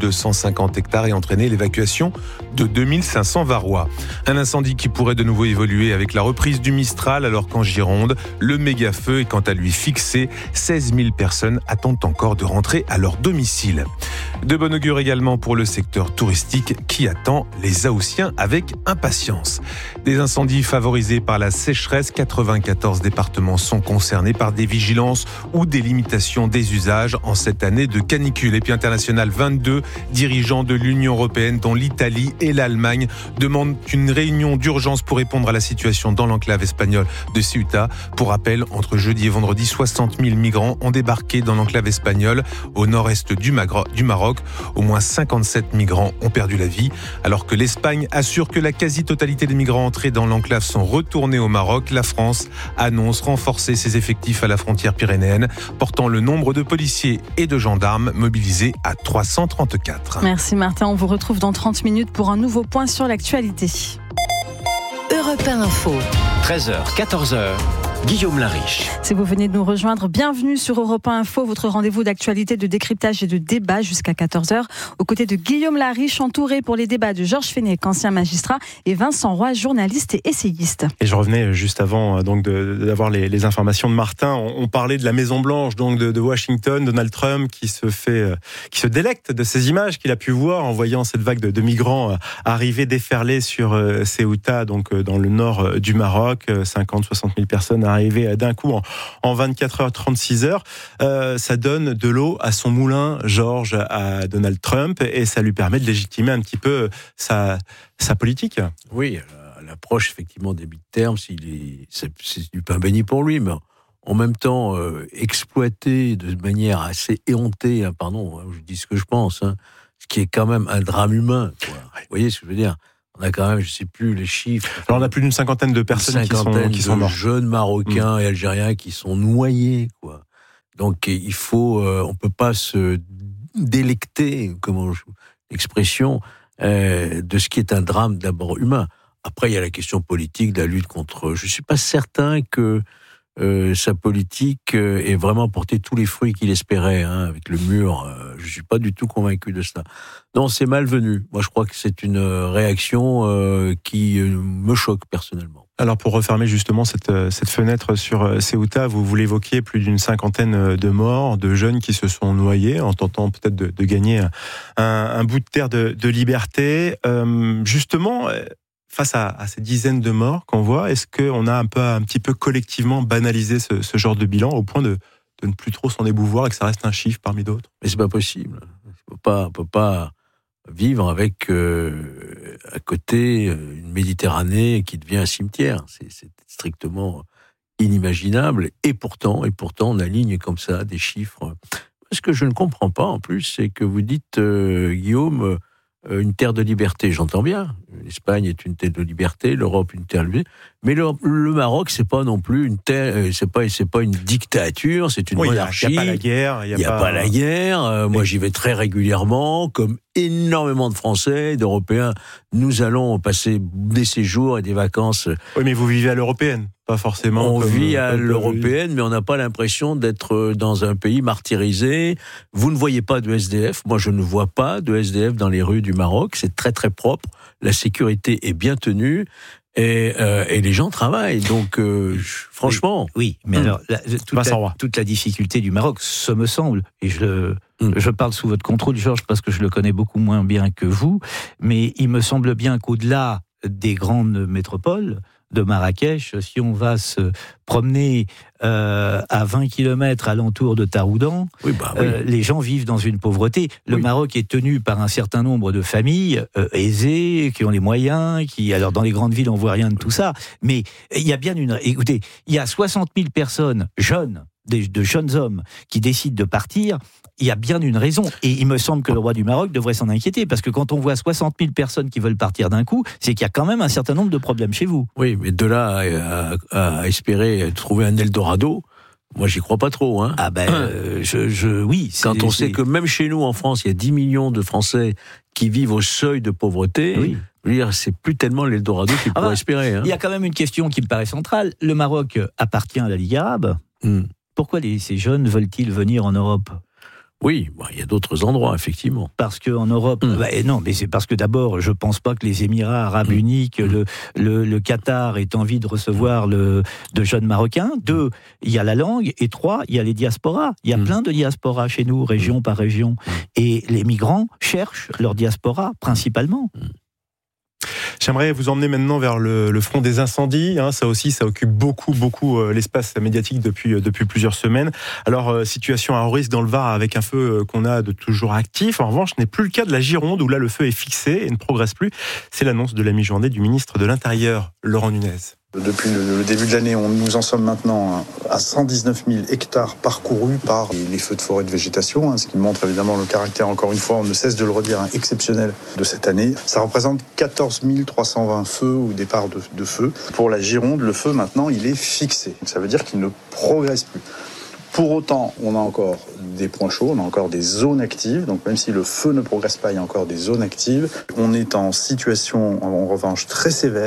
1250 hectares et entraîné l'évacuation de 2500 Varois. Un incendie qui pourrait de nouveau évoluer avec la reprise du Mistral, alors qu'en Gironde, le méga-feu est quant à lui fixé. 16 000 personnes attendent encore de rentrer à leur domicile. De bon augure également pour le secteur touristique qui attend les Haussiens avec impatience. Des incendies favorisés par la sécheresse, 94 départements sont concernés par des vigilances ou des limitations des usages en cette année de canicule. Et puis international, 22 dirigeants de l'Union européenne, dont l'Italie et l'Allemagne, demandent une réunion d'urgence pour répondre à la situation dans l'enclave espagnole de Ceuta. Pour rappel, entre jeudi et vendredi, 60 000 migrants ont débarqué dans l'enclave espagnole au nord-est du Maroc. Au moins 57 migrants ont perdu la vie, alors que l'Espagne assure que la quasi-totalité des migrants entrés dans l'enclave sont retournés au Maroc. La France annonce renforcer ses effectifs à la frontière pyrénéenne, portant le nombre de policiers et de gendarmes mobilisés à 334. Merci Martin, on vous retrouve dans 30 minutes pour un nouveau point sur l'actualité. Europe 1 Info, 13h, 14h. Guillaume Lariche. Si vous venez de nous rejoindre, bienvenue sur Europe 1 Info, votre rendez-vous d'actualité, de décryptage et de débat jusqu'à 14h. Aux côtés de Guillaume Lariche, entouré pour les débats de Georges Fenech, ancien magistrat, et Vincent Roy, journaliste et essayiste. Et je revenais juste avant donc d'avoir les informations de Martin. On parlait de la Maison Blanche, donc de Washington, Donald Trump qui se délecte de ces images qu'il a pu voir en voyant cette vague de migrants arriver déferler sur Ceuta, donc dans le nord du Maroc, 50-60 000 personnes arrivées d'un coup en 24 heures, 36 heures. Ça donne de l'eau à son moulin, Georges, à Donald Trump, et ça lui permet de légitimer un petit peu sa politique. Oui, l'approche effectivement des midterms, c'est du pain béni pour lui, mais en même temps exploité de manière assez éhontée, je dis ce que je pense, ce qui est quand même un drame humain, quoi. Vous voyez ce que je veux dire? On a quand même, je ne sais plus les chiffres. Alors on a plus d'une cinquantaine de personnes qui sont mortes. Jeunes Marocains et Algériens qui sont noyés, quoi. Donc il faut, on peut pas se délecter, l'expression, de ce qui est un drame d'abord humain. Après il y a la question politique, de la lutte contre. Je suis pas certain que sa politique ait vraiment porté tous les fruits qu'il espérait, avec le mur. Je suis pas du tout convaincu de cela. Non, c'est malvenu. Moi, je crois que c'est une réaction qui me choque personnellement. Alors, pour refermer justement cette fenêtre sur Ceuta, vous l'évoquiez, plus d'une cinquantaine de morts, de jeunes qui se sont noyés en tentant peut-être de gagner un bout de terre de liberté. Justement, face à ces dizaines de morts qu'on voit, est-ce qu'on a un petit peu collectivement banalisé ce genre de bilan au point de ne plus trop s'en émouvoir et que ça reste un chiffre parmi d'autres? Mais c'est pas possible. On peut pas vivre avec à côté une Méditerranée qui devient un cimetière. C'est strictement inimaginable. Et pourtant, on aligne comme ça des chiffres. Ce que je ne comprends pas en plus, c'est que vous dites, Guillaume, une terre de liberté. J'entends bien. L'Espagne est une terre de liberté, l'Europe une terre de liberté. Mais le Maroc, c'est pas non plus une terre, c'est pas une dictature, c'est une monarchie. Il n'y a pas la guerre. Il n'y a pas la guerre. Moi, j'y vais très régulièrement, comme énormément de Français, d'Européens. Nous allons passer des séjours et des vacances. Oui, mais vous vivez à l'européenne, pas forcément. On vit à l'européenne, mais on n'a pas l'impression d'être dans un pays martyrisé. Vous ne voyez pas de SDF. Moi, je ne vois pas de SDF dans les rues du Maroc. C'est très, très propre. La sécurité est bien tenue. Et les gens travaillent, donc franchement. Oui, mais alors toute la difficulté du Maroc, ce me semble, et je parle sous votre contrôle, Georges, parce que je le connais beaucoup moins bien que vous, mais il me semble bien qu'au-delà des grandes métropoles de Marrakech, si on va se promener à 20 km alentour de Taroudan, les gens vivent dans une pauvreté. Le Maroc est tenu par un certain nombre de familles aisées, qui ont les moyens, alors dans les grandes villes on voit rien de tout ça, mais il y a bien écoutez, il y a 60 000 personnes jeunes, de jeunes hommes qui décident de partir. Il y a bien une raison. Et il me semble que le roi du Maroc devrait s'en inquiéter, parce que quand on voit 60 000 personnes qui veulent partir d'un coup, c'est qu'il y a quand même un certain nombre de problèmes chez vous. Oui, mais de là à espérer trouver un Eldorado, moi j'y crois pas trop. Ah oui. Quand on sait que même chez nous en France, il y a 10 millions de Français qui vivent au seuil de pauvreté, je veux dire, c'est plus tellement l'Eldorado qu'il pourrait espérer. Il y a quand même une question qui me paraît centrale. Le Maroc appartient à la Ligue arabe. Pourquoi ces jeunes veulent-ils venir en Europe ? Oui, il y a d'autres endroits, effectivement. Parce qu'en Europe, non, mais c'est parce que d'abord, je pense pas que les Émirats arabes unis, le Qatar ait envie de recevoir de jeunes Marocains. 2, il y a la langue. Et 3, il y a les diasporas. Il y a plein de diasporas chez nous, région par région. Et les migrants cherchent leur diaspora, principalement. J'aimerais vous emmener maintenant vers le front des incendies. Ça aussi, ça occupe beaucoup l'espace médiatique depuis plusieurs semaines. Alors, situation à haut risque dans le Var avec un feu qu'on a de toujours actif. En revanche, ce n'est plus le cas de la Gironde où là, le feu est fixé et ne progresse plus. C'est l'annonce de la mi-journée du ministre de l'Intérieur, Laurent Nunez. Depuis le début de l'année, nous en sommes maintenant à 119 000 hectares parcourus par les feux de forêt de végétation, ce qui montre évidemment le caractère, encore une fois, on ne cesse de le redire, exceptionnel de cette année. Ça représente 14 320 feux au départ de feu. Pour la Gironde, le feu maintenant, il est fixé. Ça veut dire qu'il ne progresse plus. Pour autant, on a encore des points chauds, on a encore des zones actives. Donc même si le feu ne progresse pas, il y a encore des zones actives. On est en situation, en revanche, très sévère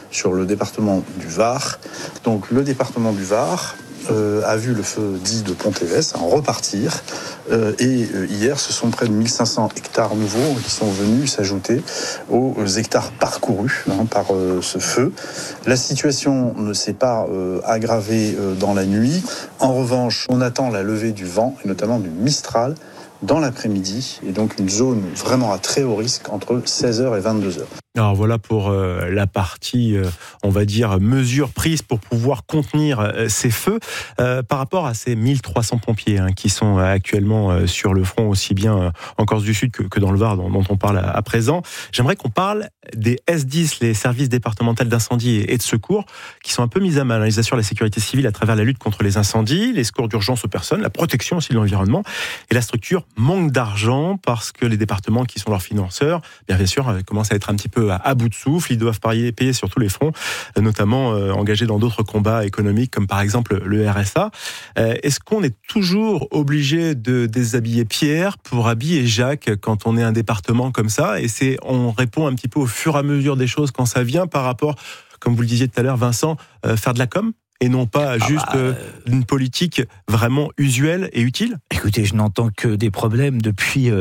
sur le département du Var. Donc le département du Var a vu le feu dit de Pont-Évès repartir. Et hier, ce sont près de 1500 hectares nouveaux qui sont venus s'ajouter aux hectares parcourus par ce feu. La situation ne s'est pas aggravée dans la nuit. En revanche, on attend la levée du vent, et notamment du Mistral, dans l'après-midi, et donc une zone vraiment à très haut risque entre 16h et 22h. Alors voilà pour la partie, on va dire, mesures prises pour pouvoir contenir ces feux. Par rapport à ces 1300 pompiers qui sont actuellement sur le front, aussi bien en Corse du Sud que dans le Var, dont on parle à présent, j'aimerais qu'on parle des S10, les services départementaux d'incendie et de secours, qui sont un peu mis à mal. Ils assurent la sécurité civile à travers la lutte contre les incendies, les secours d'urgence aux personnes, la protection aussi de l'environnement. Et la structure manque d'argent parce que les départements qui sont leurs financeurs, bien sûr, commencent à être un petit peu à bout de souffle. Ils doivent payer sur tous les fronts, notamment engagés dans d'autres combats économiques, comme par exemple le RSA. Est-ce qu'on est toujours obligé de déshabiller Pierre pour habiller Jacques quand on est un département comme ça ? Et on répond un petit peu au fur et à mesure des choses quand ça vient par rapport, comme vous le disiez tout à l'heure, Vincent, faire de la com ? Et non pas juste une politique vraiment usuelle et utile ? Écoutez, je n'entends que des problèmes depuis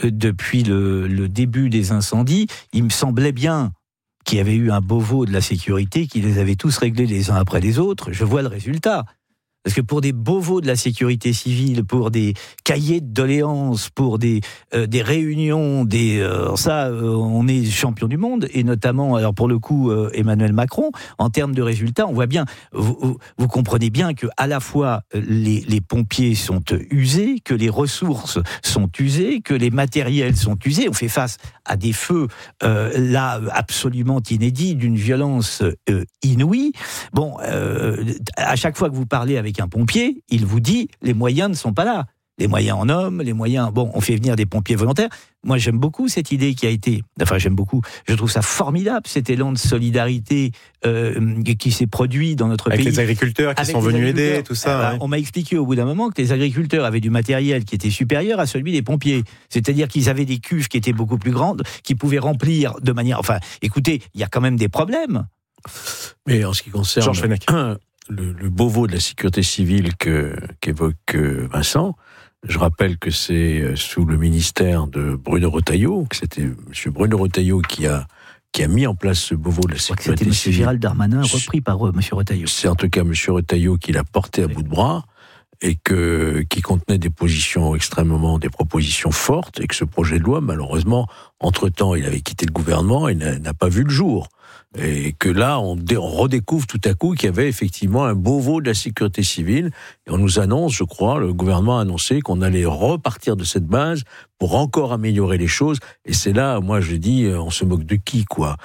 le début des incendies. Il me semblait bien qu'il y avait eu un Beauvau de la sécurité qui les avait tous réglés les uns après les autres. Je vois le résultat. Parce que pour des Beauvaux de la sécurité civile, pour des cahiers de doléances, pour des réunions, on est champion du monde, et notamment, alors pour le coup, Emmanuel Macron, en termes de résultats, on voit bien, vous comprenez bien que à la fois les pompiers sont usés, que les ressources sont usées, que les matériels sont usés. On fait face à des feux là absolument inédits, d'une violence inouïe. Bon, à chaque fois que vous parlez avec un pompier, il vous dit les moyens ne sont pas là. Les moyens en hommes, les moyens... Bon, on fait venir des pompiers volontaires. Moi, j'aime beaucoup cette idée qui a été... Enfin, j'aime beaucoup. Je trouve ça formidable, cet élan de solidarité qui s'est produit dans notre pays. Avec les agriculteurs qui sont venus aider, tout ça. On m'a expliqué au bout d'un moment que les agriculteurs avaient du matériel qui était supérieur à celui des pompiers. C'est-à-dire qu'ils avaient des cuves qui étaient beaucoup plus grandes, qui pouvaient remplir de manière... Enfin, écoutez, il y a quand même des problèmes. Mais en ce qui concerne... Georges Fenech. Le Beauvau de la sécurité civile qu'évoque Vincent, je rappelle que c'est sous le ministère de Bruno Retailleau, que c'était M. Bruno Retailleau qui a mis en place ce Beauvau de la sécurité civile. C'était M. Gérald Darmanin, repris par M. Retailleau. C'est en tout cas M. Retailleau qui l'a porté à bout de bras, et qui contenait des propositions fortes, et que ce projet de loi, malheureusement, entre-temps, il avait quitté le gouvernement et n'a pas vu le jour. Et que là, on redécouvre tout à coup qu'il y avait effectivement un Beauvau de la sécurité civile. Et on nous annonce, je crois, le gouvernement a annoncé qu'on allait repartir de cette base pour encore améliorer les choses. Et c'est là, moi je dis, on se moque de qui, quoi.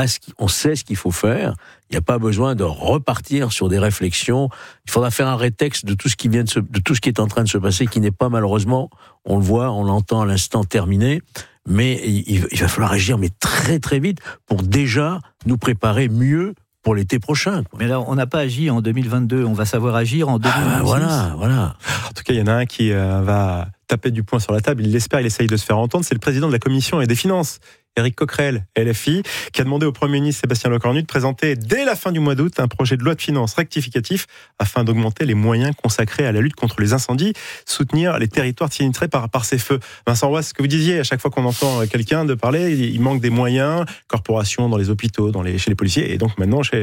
On sait ce qu'il faut faire. Il n'y a pas besoin de repartir sur des réflexions. Il faudra faire un rétexte de tout ce qui est en train de se passer, qui n'est pas malheureusement, on le voit, on l'entend à l'instant, terminé. Mais il va falloir agir, mais très très vite, pour déjà nous préparer mieux pour l'été prochain, quoi. Mais là, on n'a pas agi en 2022, on va savoir agir en 2026. Voilà. En tout cas, il y en a un qui va taper du poing sur la table, il l'espère, il essaye de se faire entendre, c'est le président de la Commission et des Finances, Éric Coquerel, LFI, qui a demandé au Premier ministre Sébastien Lecornu de présenter dès la fin du mois d'août un projet de loi de finances rectificatif afin d'augmenter les moyens consacrés à la lutte contre les incendies, soutenir les territoires sinistrés par ces feux. Vincent Roy, ce que vous disiez, à chaque fois qu'on entend quelqu'un de parler, il manque des moyens, corporations dans les hôpitaux, chez les policiers, et donc maintenant chez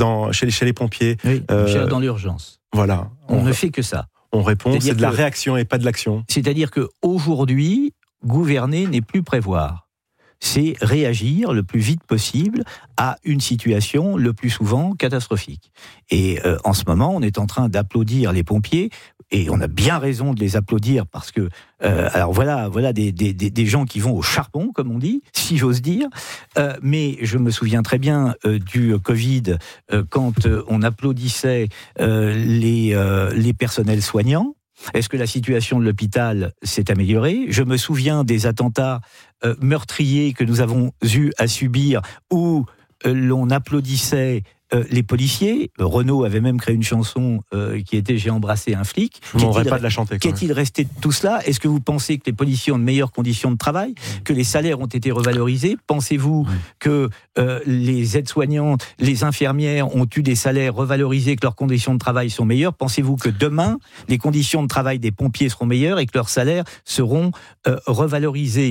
les pompiers. Oui, dans l'urgence. Voilà. On ne fait que ça. On répond, c'est de la réaction et pas de l'action. C'est-à-dire qu'aujourd'hui, gouverner n'est plus prévoir. C'est réagir le plus vite possible à une situation le plus souvent catastrophique. Et en ce moment, on est en train d'applaudir les pompiers, et on a bien raison de les applaudir parce que, alors voilà des gens qui vont au charbon, comme on dit, si j'ose dire. Mais je me souviens très bien du Covid, quand on applaudissait les personnels soignants. Est-ce que la situation de l'hôpital s'est améliorée ? Je me souviens des attentats meurtriers que nous avons eu à subir où l'on applaudissait les policiers, Renaud avait même créé une chanson qui était « J'ai embrassé un flic ». Je ne demanderais pas de la chanter. Qu'est-il resté de tout cela ? Est-ce que vous pensez que les policiers ont de meilleures conditions de travail, que les salaires ont été revalorisés ? Pensez-vous que les aides-soignantes, les infirmières ont eu des salaires revalorisés, que leurs conditions de travail sont meilleures ? Pensez-vous que demain, les conditions de travail des pompiers seront meilleures et que leurs salaires seront revalorisés ?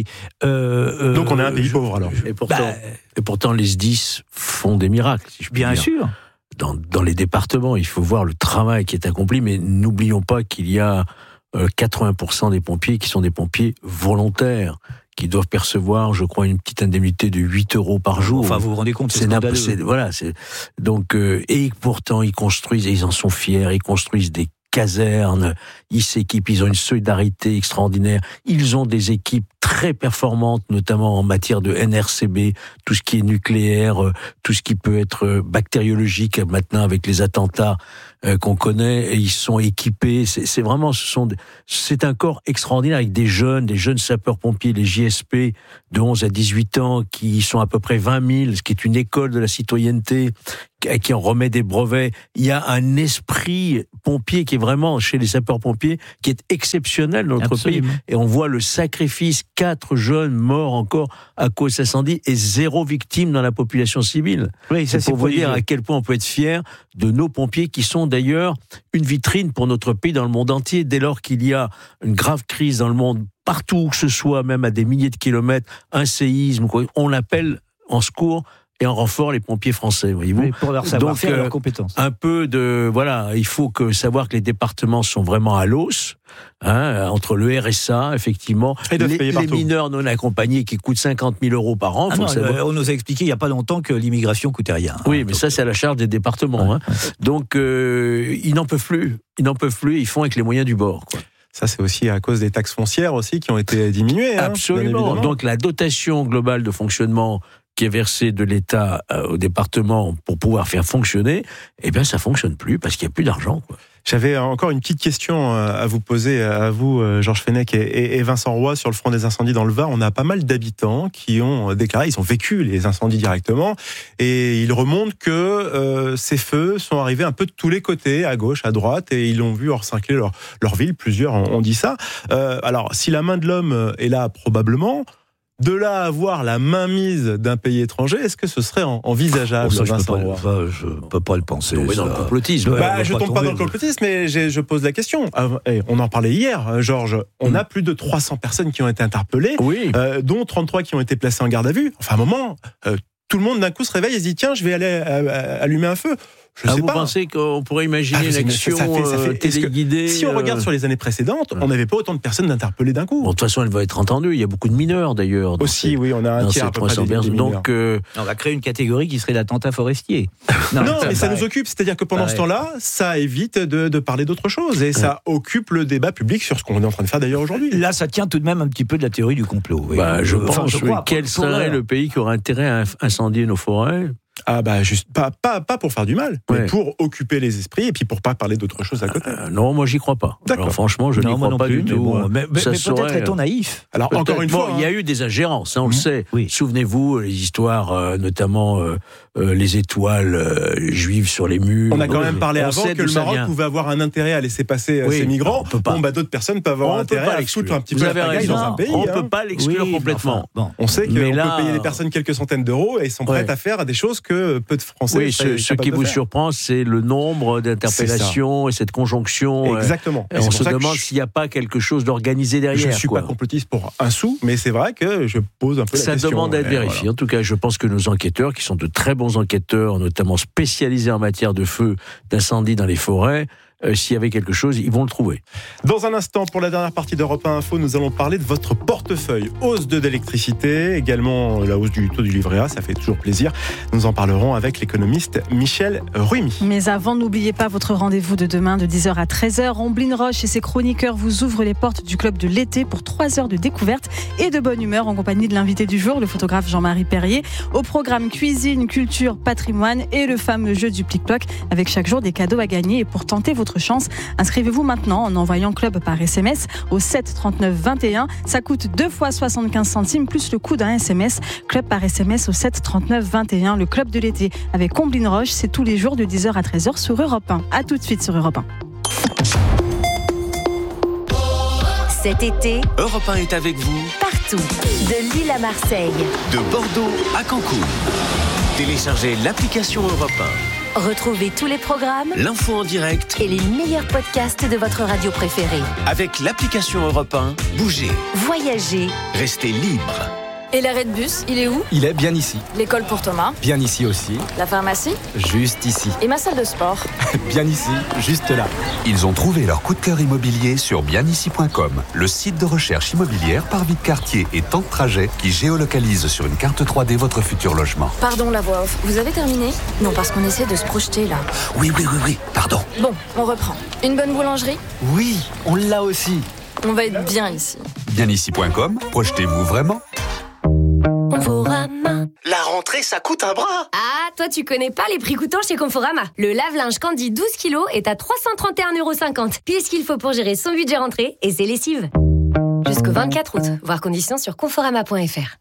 Donc on est un pays pauvre alors. Et pourtant, les SDIS font des miracles, si je puis dire. Bien sûr. Dans les départements, il faut voir le travail qui est accompli, mais n'oublions pas qu'il y a 80% des pompiers qui sont des pompiers volontaires, qui doivent percevoir, je crois, une petite indemnité de 8 € par jour. Enfin, vous vous rendez compte, c'est scandaleux. Voilà, donc, et pourtant, ils construisent, et ils en sont fiers, ils construisent des casernes, ils s'équipent, ils ont une solidarité extraordinaire, ils ont des équipes très performantes, notamment en matière de NRCB, tout ce qui est nucléaire, tout ce qui peut être bactériologique, maintenant avec les attentats qu'on connaît, et ils sont équipés, c'est un corps extraordinaire avec des jeunes sapeurs-pompiers, les JSP de 11 à 18 ans, qui sont à peu près 20 000, ce qui est une école de la citoyenneté, qui en remet des brevets. Il y a un esprit pompier qui est vraiment, chez les sapeurs-pompiers, qui est exceptionnel dans notre pays. Et on voit le sacrifice, 4 jeunes morts encore à cause d'incendie et 0 victime dans la population civile. Oui, ça, c'est pour vous dire à quel point on peut être fier de nos pompiers, qui sont d'ailleurs une vitrine pour notre pays dans le monde entier. Dès lors qu'il y a une grave crise dans le monde, partout où que ce soit, même à des milliers de kilomètres, un séisme, on appelle en secours et en renfort les pompiers français, voyez-vous. Oui, pour leur savoir-faire et leurs compétences. Un peu il faut savoir que les départements sont vraiment à l'os, entre le RSA, effectivement, les mineurs non accompagnés qui coûtent 50 000 € par an. On nous a expliqué il n'y a pas longtemps que l'immigration coûtait rien. Oui, mais ça, c'est à la charge des départements. Donc, ils n'en peuvent plus. Ils font avec les moyens du bord, quoi. Ça, c'est aussi à cause des taxes foncières aussi qui ont été diminuées. Absolument. Donc, la dotation globale de fonctionnement qui est versée de l'État au département pour pouvoir faire fonctionner, ça fonctionne plus parce qu'il n'y a plus d'argent, quoi. J'avais encore une petite question à vous poser, à vous, Georges Fenech et Vincent Roy, sur le front des incendies dans le Var. On a pas mal d'habitants qui ont déclaré, ils ont vécu les incendies directement, et ils remontent que ces feux sont arrivés un peu de tous les côtés, à gauche, à droite, et ils ont vu encercler leur ville. Plusieurs ont dit ça. Alors, si la main de l'homme est là, probablement, de là à avoir la mainmise d'un pays étranger, est-ce que ce serait envisageable, Vincent Roy ? Je ne peux pas le penser. Tomber dans le complotisme. Je ne tombe pas dans le complotisme, mais je pose la question. On en parlait hier, Georges. On a plus de 300 personnes qui ont été interpellées, dont 33 qui ont été placées en garde à vue. Enfin, à un moment, tout le monde d'un coup se réveille et se dit « Tiens, je vais aller allumer un feu ». Vous pensez qu'on pourrait imaginer une action téléguidée Si on regarde sur les années précédentes, on n'avait pas autant de personnes interpellées d'un coup. De toute façon, elle va être entendue. Il y a beaucoup de mineurs, d'ailleurs. Aussi, oui, on a un tiers à peu près des mineurs. Donc, on va créer une catégorie qui serait l'attentat forestier. Non, mais ça nous occupe. C'est-à-dire que pendant ce temps-là, ça évite de parler d'autre chose. Et ça occupe le débat public sur ce qu'on est en train de faire d'ailleurs aujourd'hui. Là, ça tient tout de même un petit peu de la théorie du complot. Oui. Je pense, quel serait le pays qui aurait intérêt à incendier nos forêts ? Juste pas pour faire du mal, mais pour occuper les esprits et puis pour pas parler d'autre chose à côté. Non, moi j'y crois pas. Alors franchement, je n'y crois pas du tout. Mais peut-être est-on naïf. Alors encore une fois, il y a eu des ingérences, on le sait. Oui. Souvenez-vous les histoires, notamment les étoiles juives sur les murs. On a quand même parlé avant que le Maroc pouvait avoir un intérêt à laisser passer ces migrants. D'autres personnes peuvent avoir intérêt à foutre un petit peu la pagaille dans un pays. On peut pas l'exclure complètement. On sait qu'on peut payer les personnes quelques centaines d'euros et ils sont prêts à faire des choses que peu de Français. Oui, ce qui vous surprend, c'est le nombre d'interpellations et cette conjonction. Exactement. Et on se demande s'il n'y a pas quelque chose d'organisé derrière. Je ne suis pas complotiste pour un sou, mais c'est vrai que je pose un peu la question. Ça demande à être vérifié. Voilà. En tout cas, je pense que nos enquêteurs, qui sont de très bons enquêteurs, notamment spécialisés en matière de feu, d'incendie dans les forêts, s'il y avait quelque chose, ils vont le trouver. Dans un instant, pour la dernière partie d'Europe 1 Info, nous allons parler de votre portefeuille. Hausse de l'électricité, également la hausse du taux du livret A, ça fait toujours plaisir. Nous en parlerons avec l'économiste Michel Ruimi. Mais avant, n'oubliez pas votre rendez-vous de demain de 10h à 13h. Omblin Roche et ses chroniqueurs vous ouvrent les portes du club de l'été pour 3 heures de découverte et de bonne humeur en compagnie de l'invité du jour, le photographe Jean-Marie Perrier. Au programme cuisine, culture, patrimoine et le fameux jeu du plic-ploc avec chaque jour des cadeaux à gagner. Et pour tenter votre votre chance. Inscrivez-vous maintenant en envoyant club par SMS au 7 39 21. Ça coûte 2 fois 75 centimes plus le coût d'un SMS. Club par SMS au 7 39 21. Le club de l'été avec Combline Roche, c'est tous les jours de 10h à 13h sur Europe 1. À tout de suite sur Europe 1. Cet été, Europe 1 est avec vous partout, de Lille à Marseille, de Bordeaux à Cancun. Téléchargez l'application Europe 1. Retrouvez tous les programmes, l'info en direct et les meilleurs podcasts de votre radio préférée. Avec l'application Europe 1, bougez, voyagez, restez libre. Et l'arrêt de bus, il est où? Il est bien ici. L'école pour Thomas? Bien ici aussi. La pharmacie? Juste ici. Et ma salle de sport? Bien ici, juste là. Ils ont trouvé leur coup de cœur immobilier sur bienici.com, le site de recherche immobilière par vie de quartier et temps de trajet qui géolocalise sur une carte 3D votre futur logement. Pardon la voix off, vous avez terminé? Non, parce qu'on essaie de se projeter là. Oui, pardon. Bon, on reprend. Une bonne boulangerie? Oui, on l'a aussi. On va être bien ici. Bienici.com, projetez-vous vraiment? Conforama. La rentrée, ça coûte un bras. Ah, toi tu connais pas les prix coûtants chez Conforama. Le lave-linge Candy 12 kg est à 331,50€. Pile ce qu'il faut pour gérer son budget rentrée et ses lessives. Jusqu'au 24 août. Voir conditions sur conforama.fr.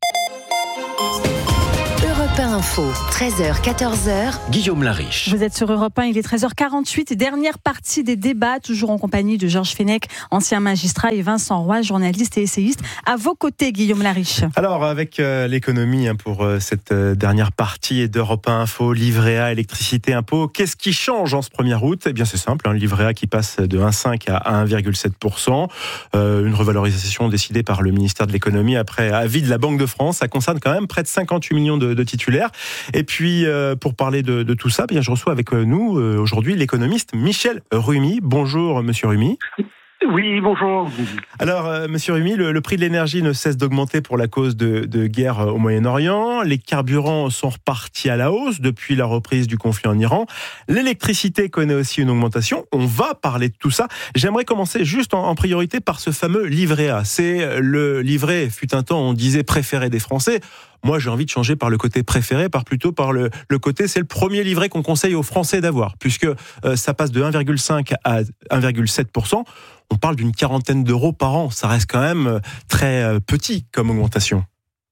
Europe 1 Info, 13h, 14h. Guillaume Lariche. Vous êtes sur Europe 1, il est 13h48. Dernière partie des débats, toujours en compagnie de Georges Fenech, ancien magistrat, et Vincent Roy, journaliste et essayiste. À vos côtés, Guillaume Lariche. Alors, avec l'économie pour cette dernière partie d'Europe 1 Info, livret A, électricité, impôt, qu'est-ce qui change en ce 1er août? Eh bien, c'est simple, le livret A qui passe de 1,5 à 1,7%. Une revalorisation décidée par le ministère de l'économie après avis de la Banque de France. Ça concerne quand même près de 58 millions de titulaires. Et puis, pour parler de tout ça, bien, je reçois avec nous aujourd'hui l'économiste Michel Rumi. Bonjour, monsieur Rumi. Oui, bonjour. Alors, monsieur Rumi, le prix de l'énergie ne cesse d'augmenter pour la cause de guerre au Moyen-Orient. Les carburants sont repartis à la hausse depuis la reprise du conflit en Iran. L'électricité connaît aussi une augmentation. On va parler de tout ça. J'aimerais commencer juste en priorité par ce fameux livret A. C'est le livret, fut un temps, on disait préféré des Français. Moi, j'ai envie de changer par le côté préféré, plutôt par le côté, c'est le premier livret qu'on conseille aux Français d'avoir, puisque ça passe de 1,5 à 1,7%. On parle d'une quarantaine d'euros par an. Ça reste quand même très petit comme augmentation.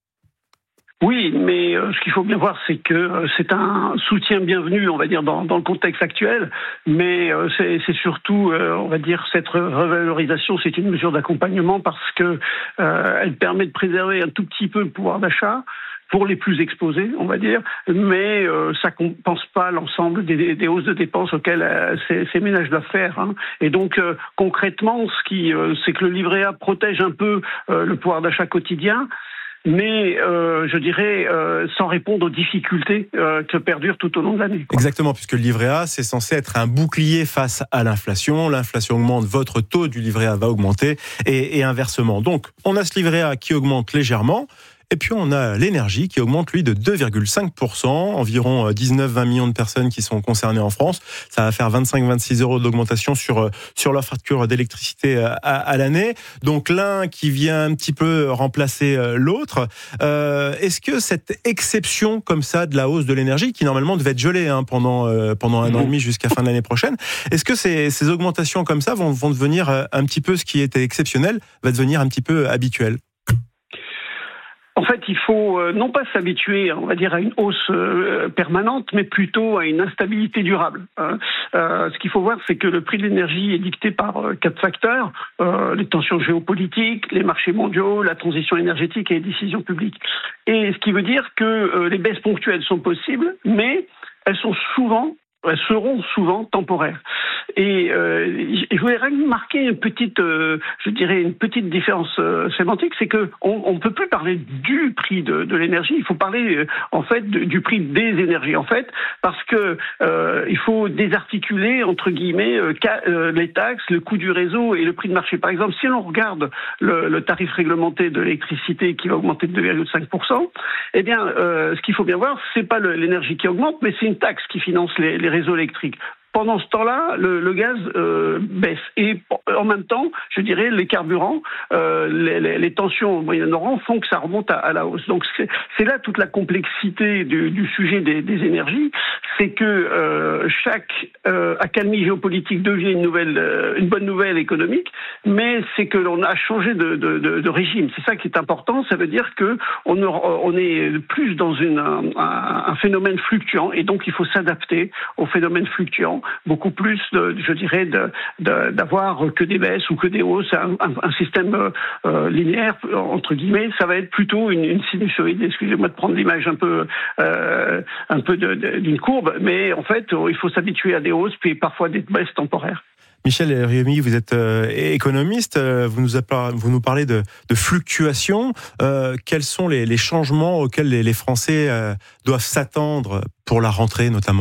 Oui, mais ce qu'il faut bien voir, c'est que c'est un soutien bienvenu, on va dire, dans le contexte actuel, mais c'est surtout, on va dire, cette revalorisation, c'est une mesure d'accompagnement parce que elle permet de préserver un tout petit peu le pouvoir d'achat pour les plus exposés, on va dire, mais ça compense pas l'ensemble des hausses de dépenses auxquelles ces ménages doivent faire. Hein. Et donc, concrètement, c'est que le livret A protège un peu le pouvoir d'achat quotidien, mais je dirais sans répondre aux difficultés que perdurent tout au long de l'année. Exactement, puisque le livret A, c'est censé être un bouclier face à l'inflation. L'inflation augmente, votre taux du livret A va augmenter, et inversement. Donc, on a ce livret A qui augmente légèrement, et puis on a l'énergie qui augmente, lui, de 2,5%, environ 19-20 millions de personnes qui sont concernées en France. Ça va faire 25-26 euros d'augmentation sur leur facture d'électricité à l'année. Donc l'un qui vient un petit peu remplacer l'autre. Est-ce que cette exception comme ça de la hausse de l'énergie, qui normalement devait être gelée pendant un an et demi jusqu'à fin de l'année prochaine, est-ce que ces augmentations comme ça vont devenir un petit peu, ce qui était exceptionnel, va devenir un petit peu habituel? En fait, il faut non pas s'habituer, on va dire, à une hausse permanente, mais plutôt à une instabilité durable. Ce qu'il faut voir, c'est que le prix de l'énergie est dicté par 4 facteurs, les tensions géopolitiques, les marchés mondiaux, la transition énergétique et les décisions publiques. Et ce qui veut dire que les baisses ponctuelles sont possibles, mais elles seront souvent temporaires. Et je voudrais remarquer une petite différence sémantique, c'est que on peut plus parler du prix de l'énergie, il faut parler en fait du prix des énergies en fait, parce que il faut désarticuler entre guillemets les taxes, le coût du réseau et le prix de marché. Par exemple, si l'on regarde le tarif réglementé de l'électricité qui va augmenter de 2,5%, eh bien ce qu'il faut bien voir, c'est pas l'énergie qui augmente, mais c'est une taxe qui finance les réseaux électriques. pendant ce temps-là, le gaz baisse. Et en même temps, je dirais, les carburants, les tensions au Moyen-Orient font que ça remonte à la hausse. Donc c'est là toute la complexité du sujet des énergies, c'est que chaque accalmie géopolitique devient une bonne nouvelle économique, mais c'est que l'on a changé de régime. C'est ça qui est important. Ça veut dire que on est plus dans un phénomène fluctuant, et donc il faut s'adapter au phénomène fluctuant, beaucoup plus, d'avoir que des baisses ou que des hausses, un système linéaire entre guillemets. Ça va être plutôt une sinusoïde. Excusez-moi de prendre l'image un peu d'une courbe, mais en fait, il faut s'habituer à des hausses puis parfois des baisses temporaires. Michel Riemy, vous êtes économiste, vous nous parlez de fluctuations. Quels sont les changements auxquels les Français doivent s'attendre pour la rentrée notamment ?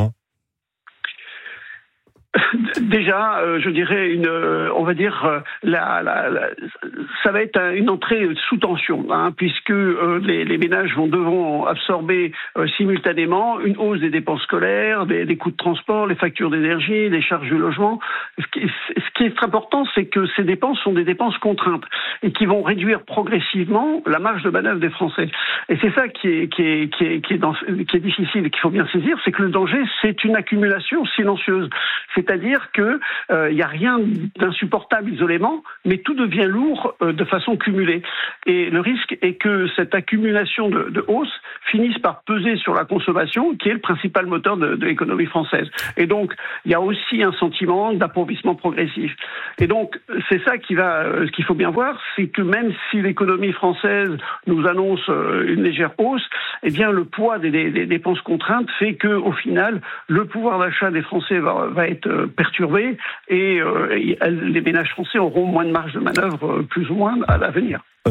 Déjà, je dirais on va dire, ça va être une entrée sous tension, puisque les ménages devront absorber simultanément une hausse des dépenses scolaires, des coûts de transport, les factures d'énergie, les charges de logement. Ce qui est important, c'est que ces dépenses sont des dépenses contraintes et qui vont réduire progressivement la marge de manœuvre des Français. Et c'est ça qui est difficile et qu'il faut bien saisir, c'est que le danger, c'est une accumulation silencieuse. C'est-à-dire que il n'y a rien d'insupportable isolément, mais tout devient lourd de façon cumulée. Et le risque est que cette accumulation de hausse finisse par peser sur la consommation, qui est le principal moteur de l'économie française. Et donc, il y a aussi un sentiment d'appauvrissement progressif. Et donc, c'est ça ce qu'il faut bien voir, c'est que même si l'économie française nous annonce une légère hausse, eh bien, le poids des dépenses contraintes fait que, au final, le pouvoir d'achat des Français va être perturbé et les ménages français auront moins de marge de manœuvre, plus ou moins, à l'avenir.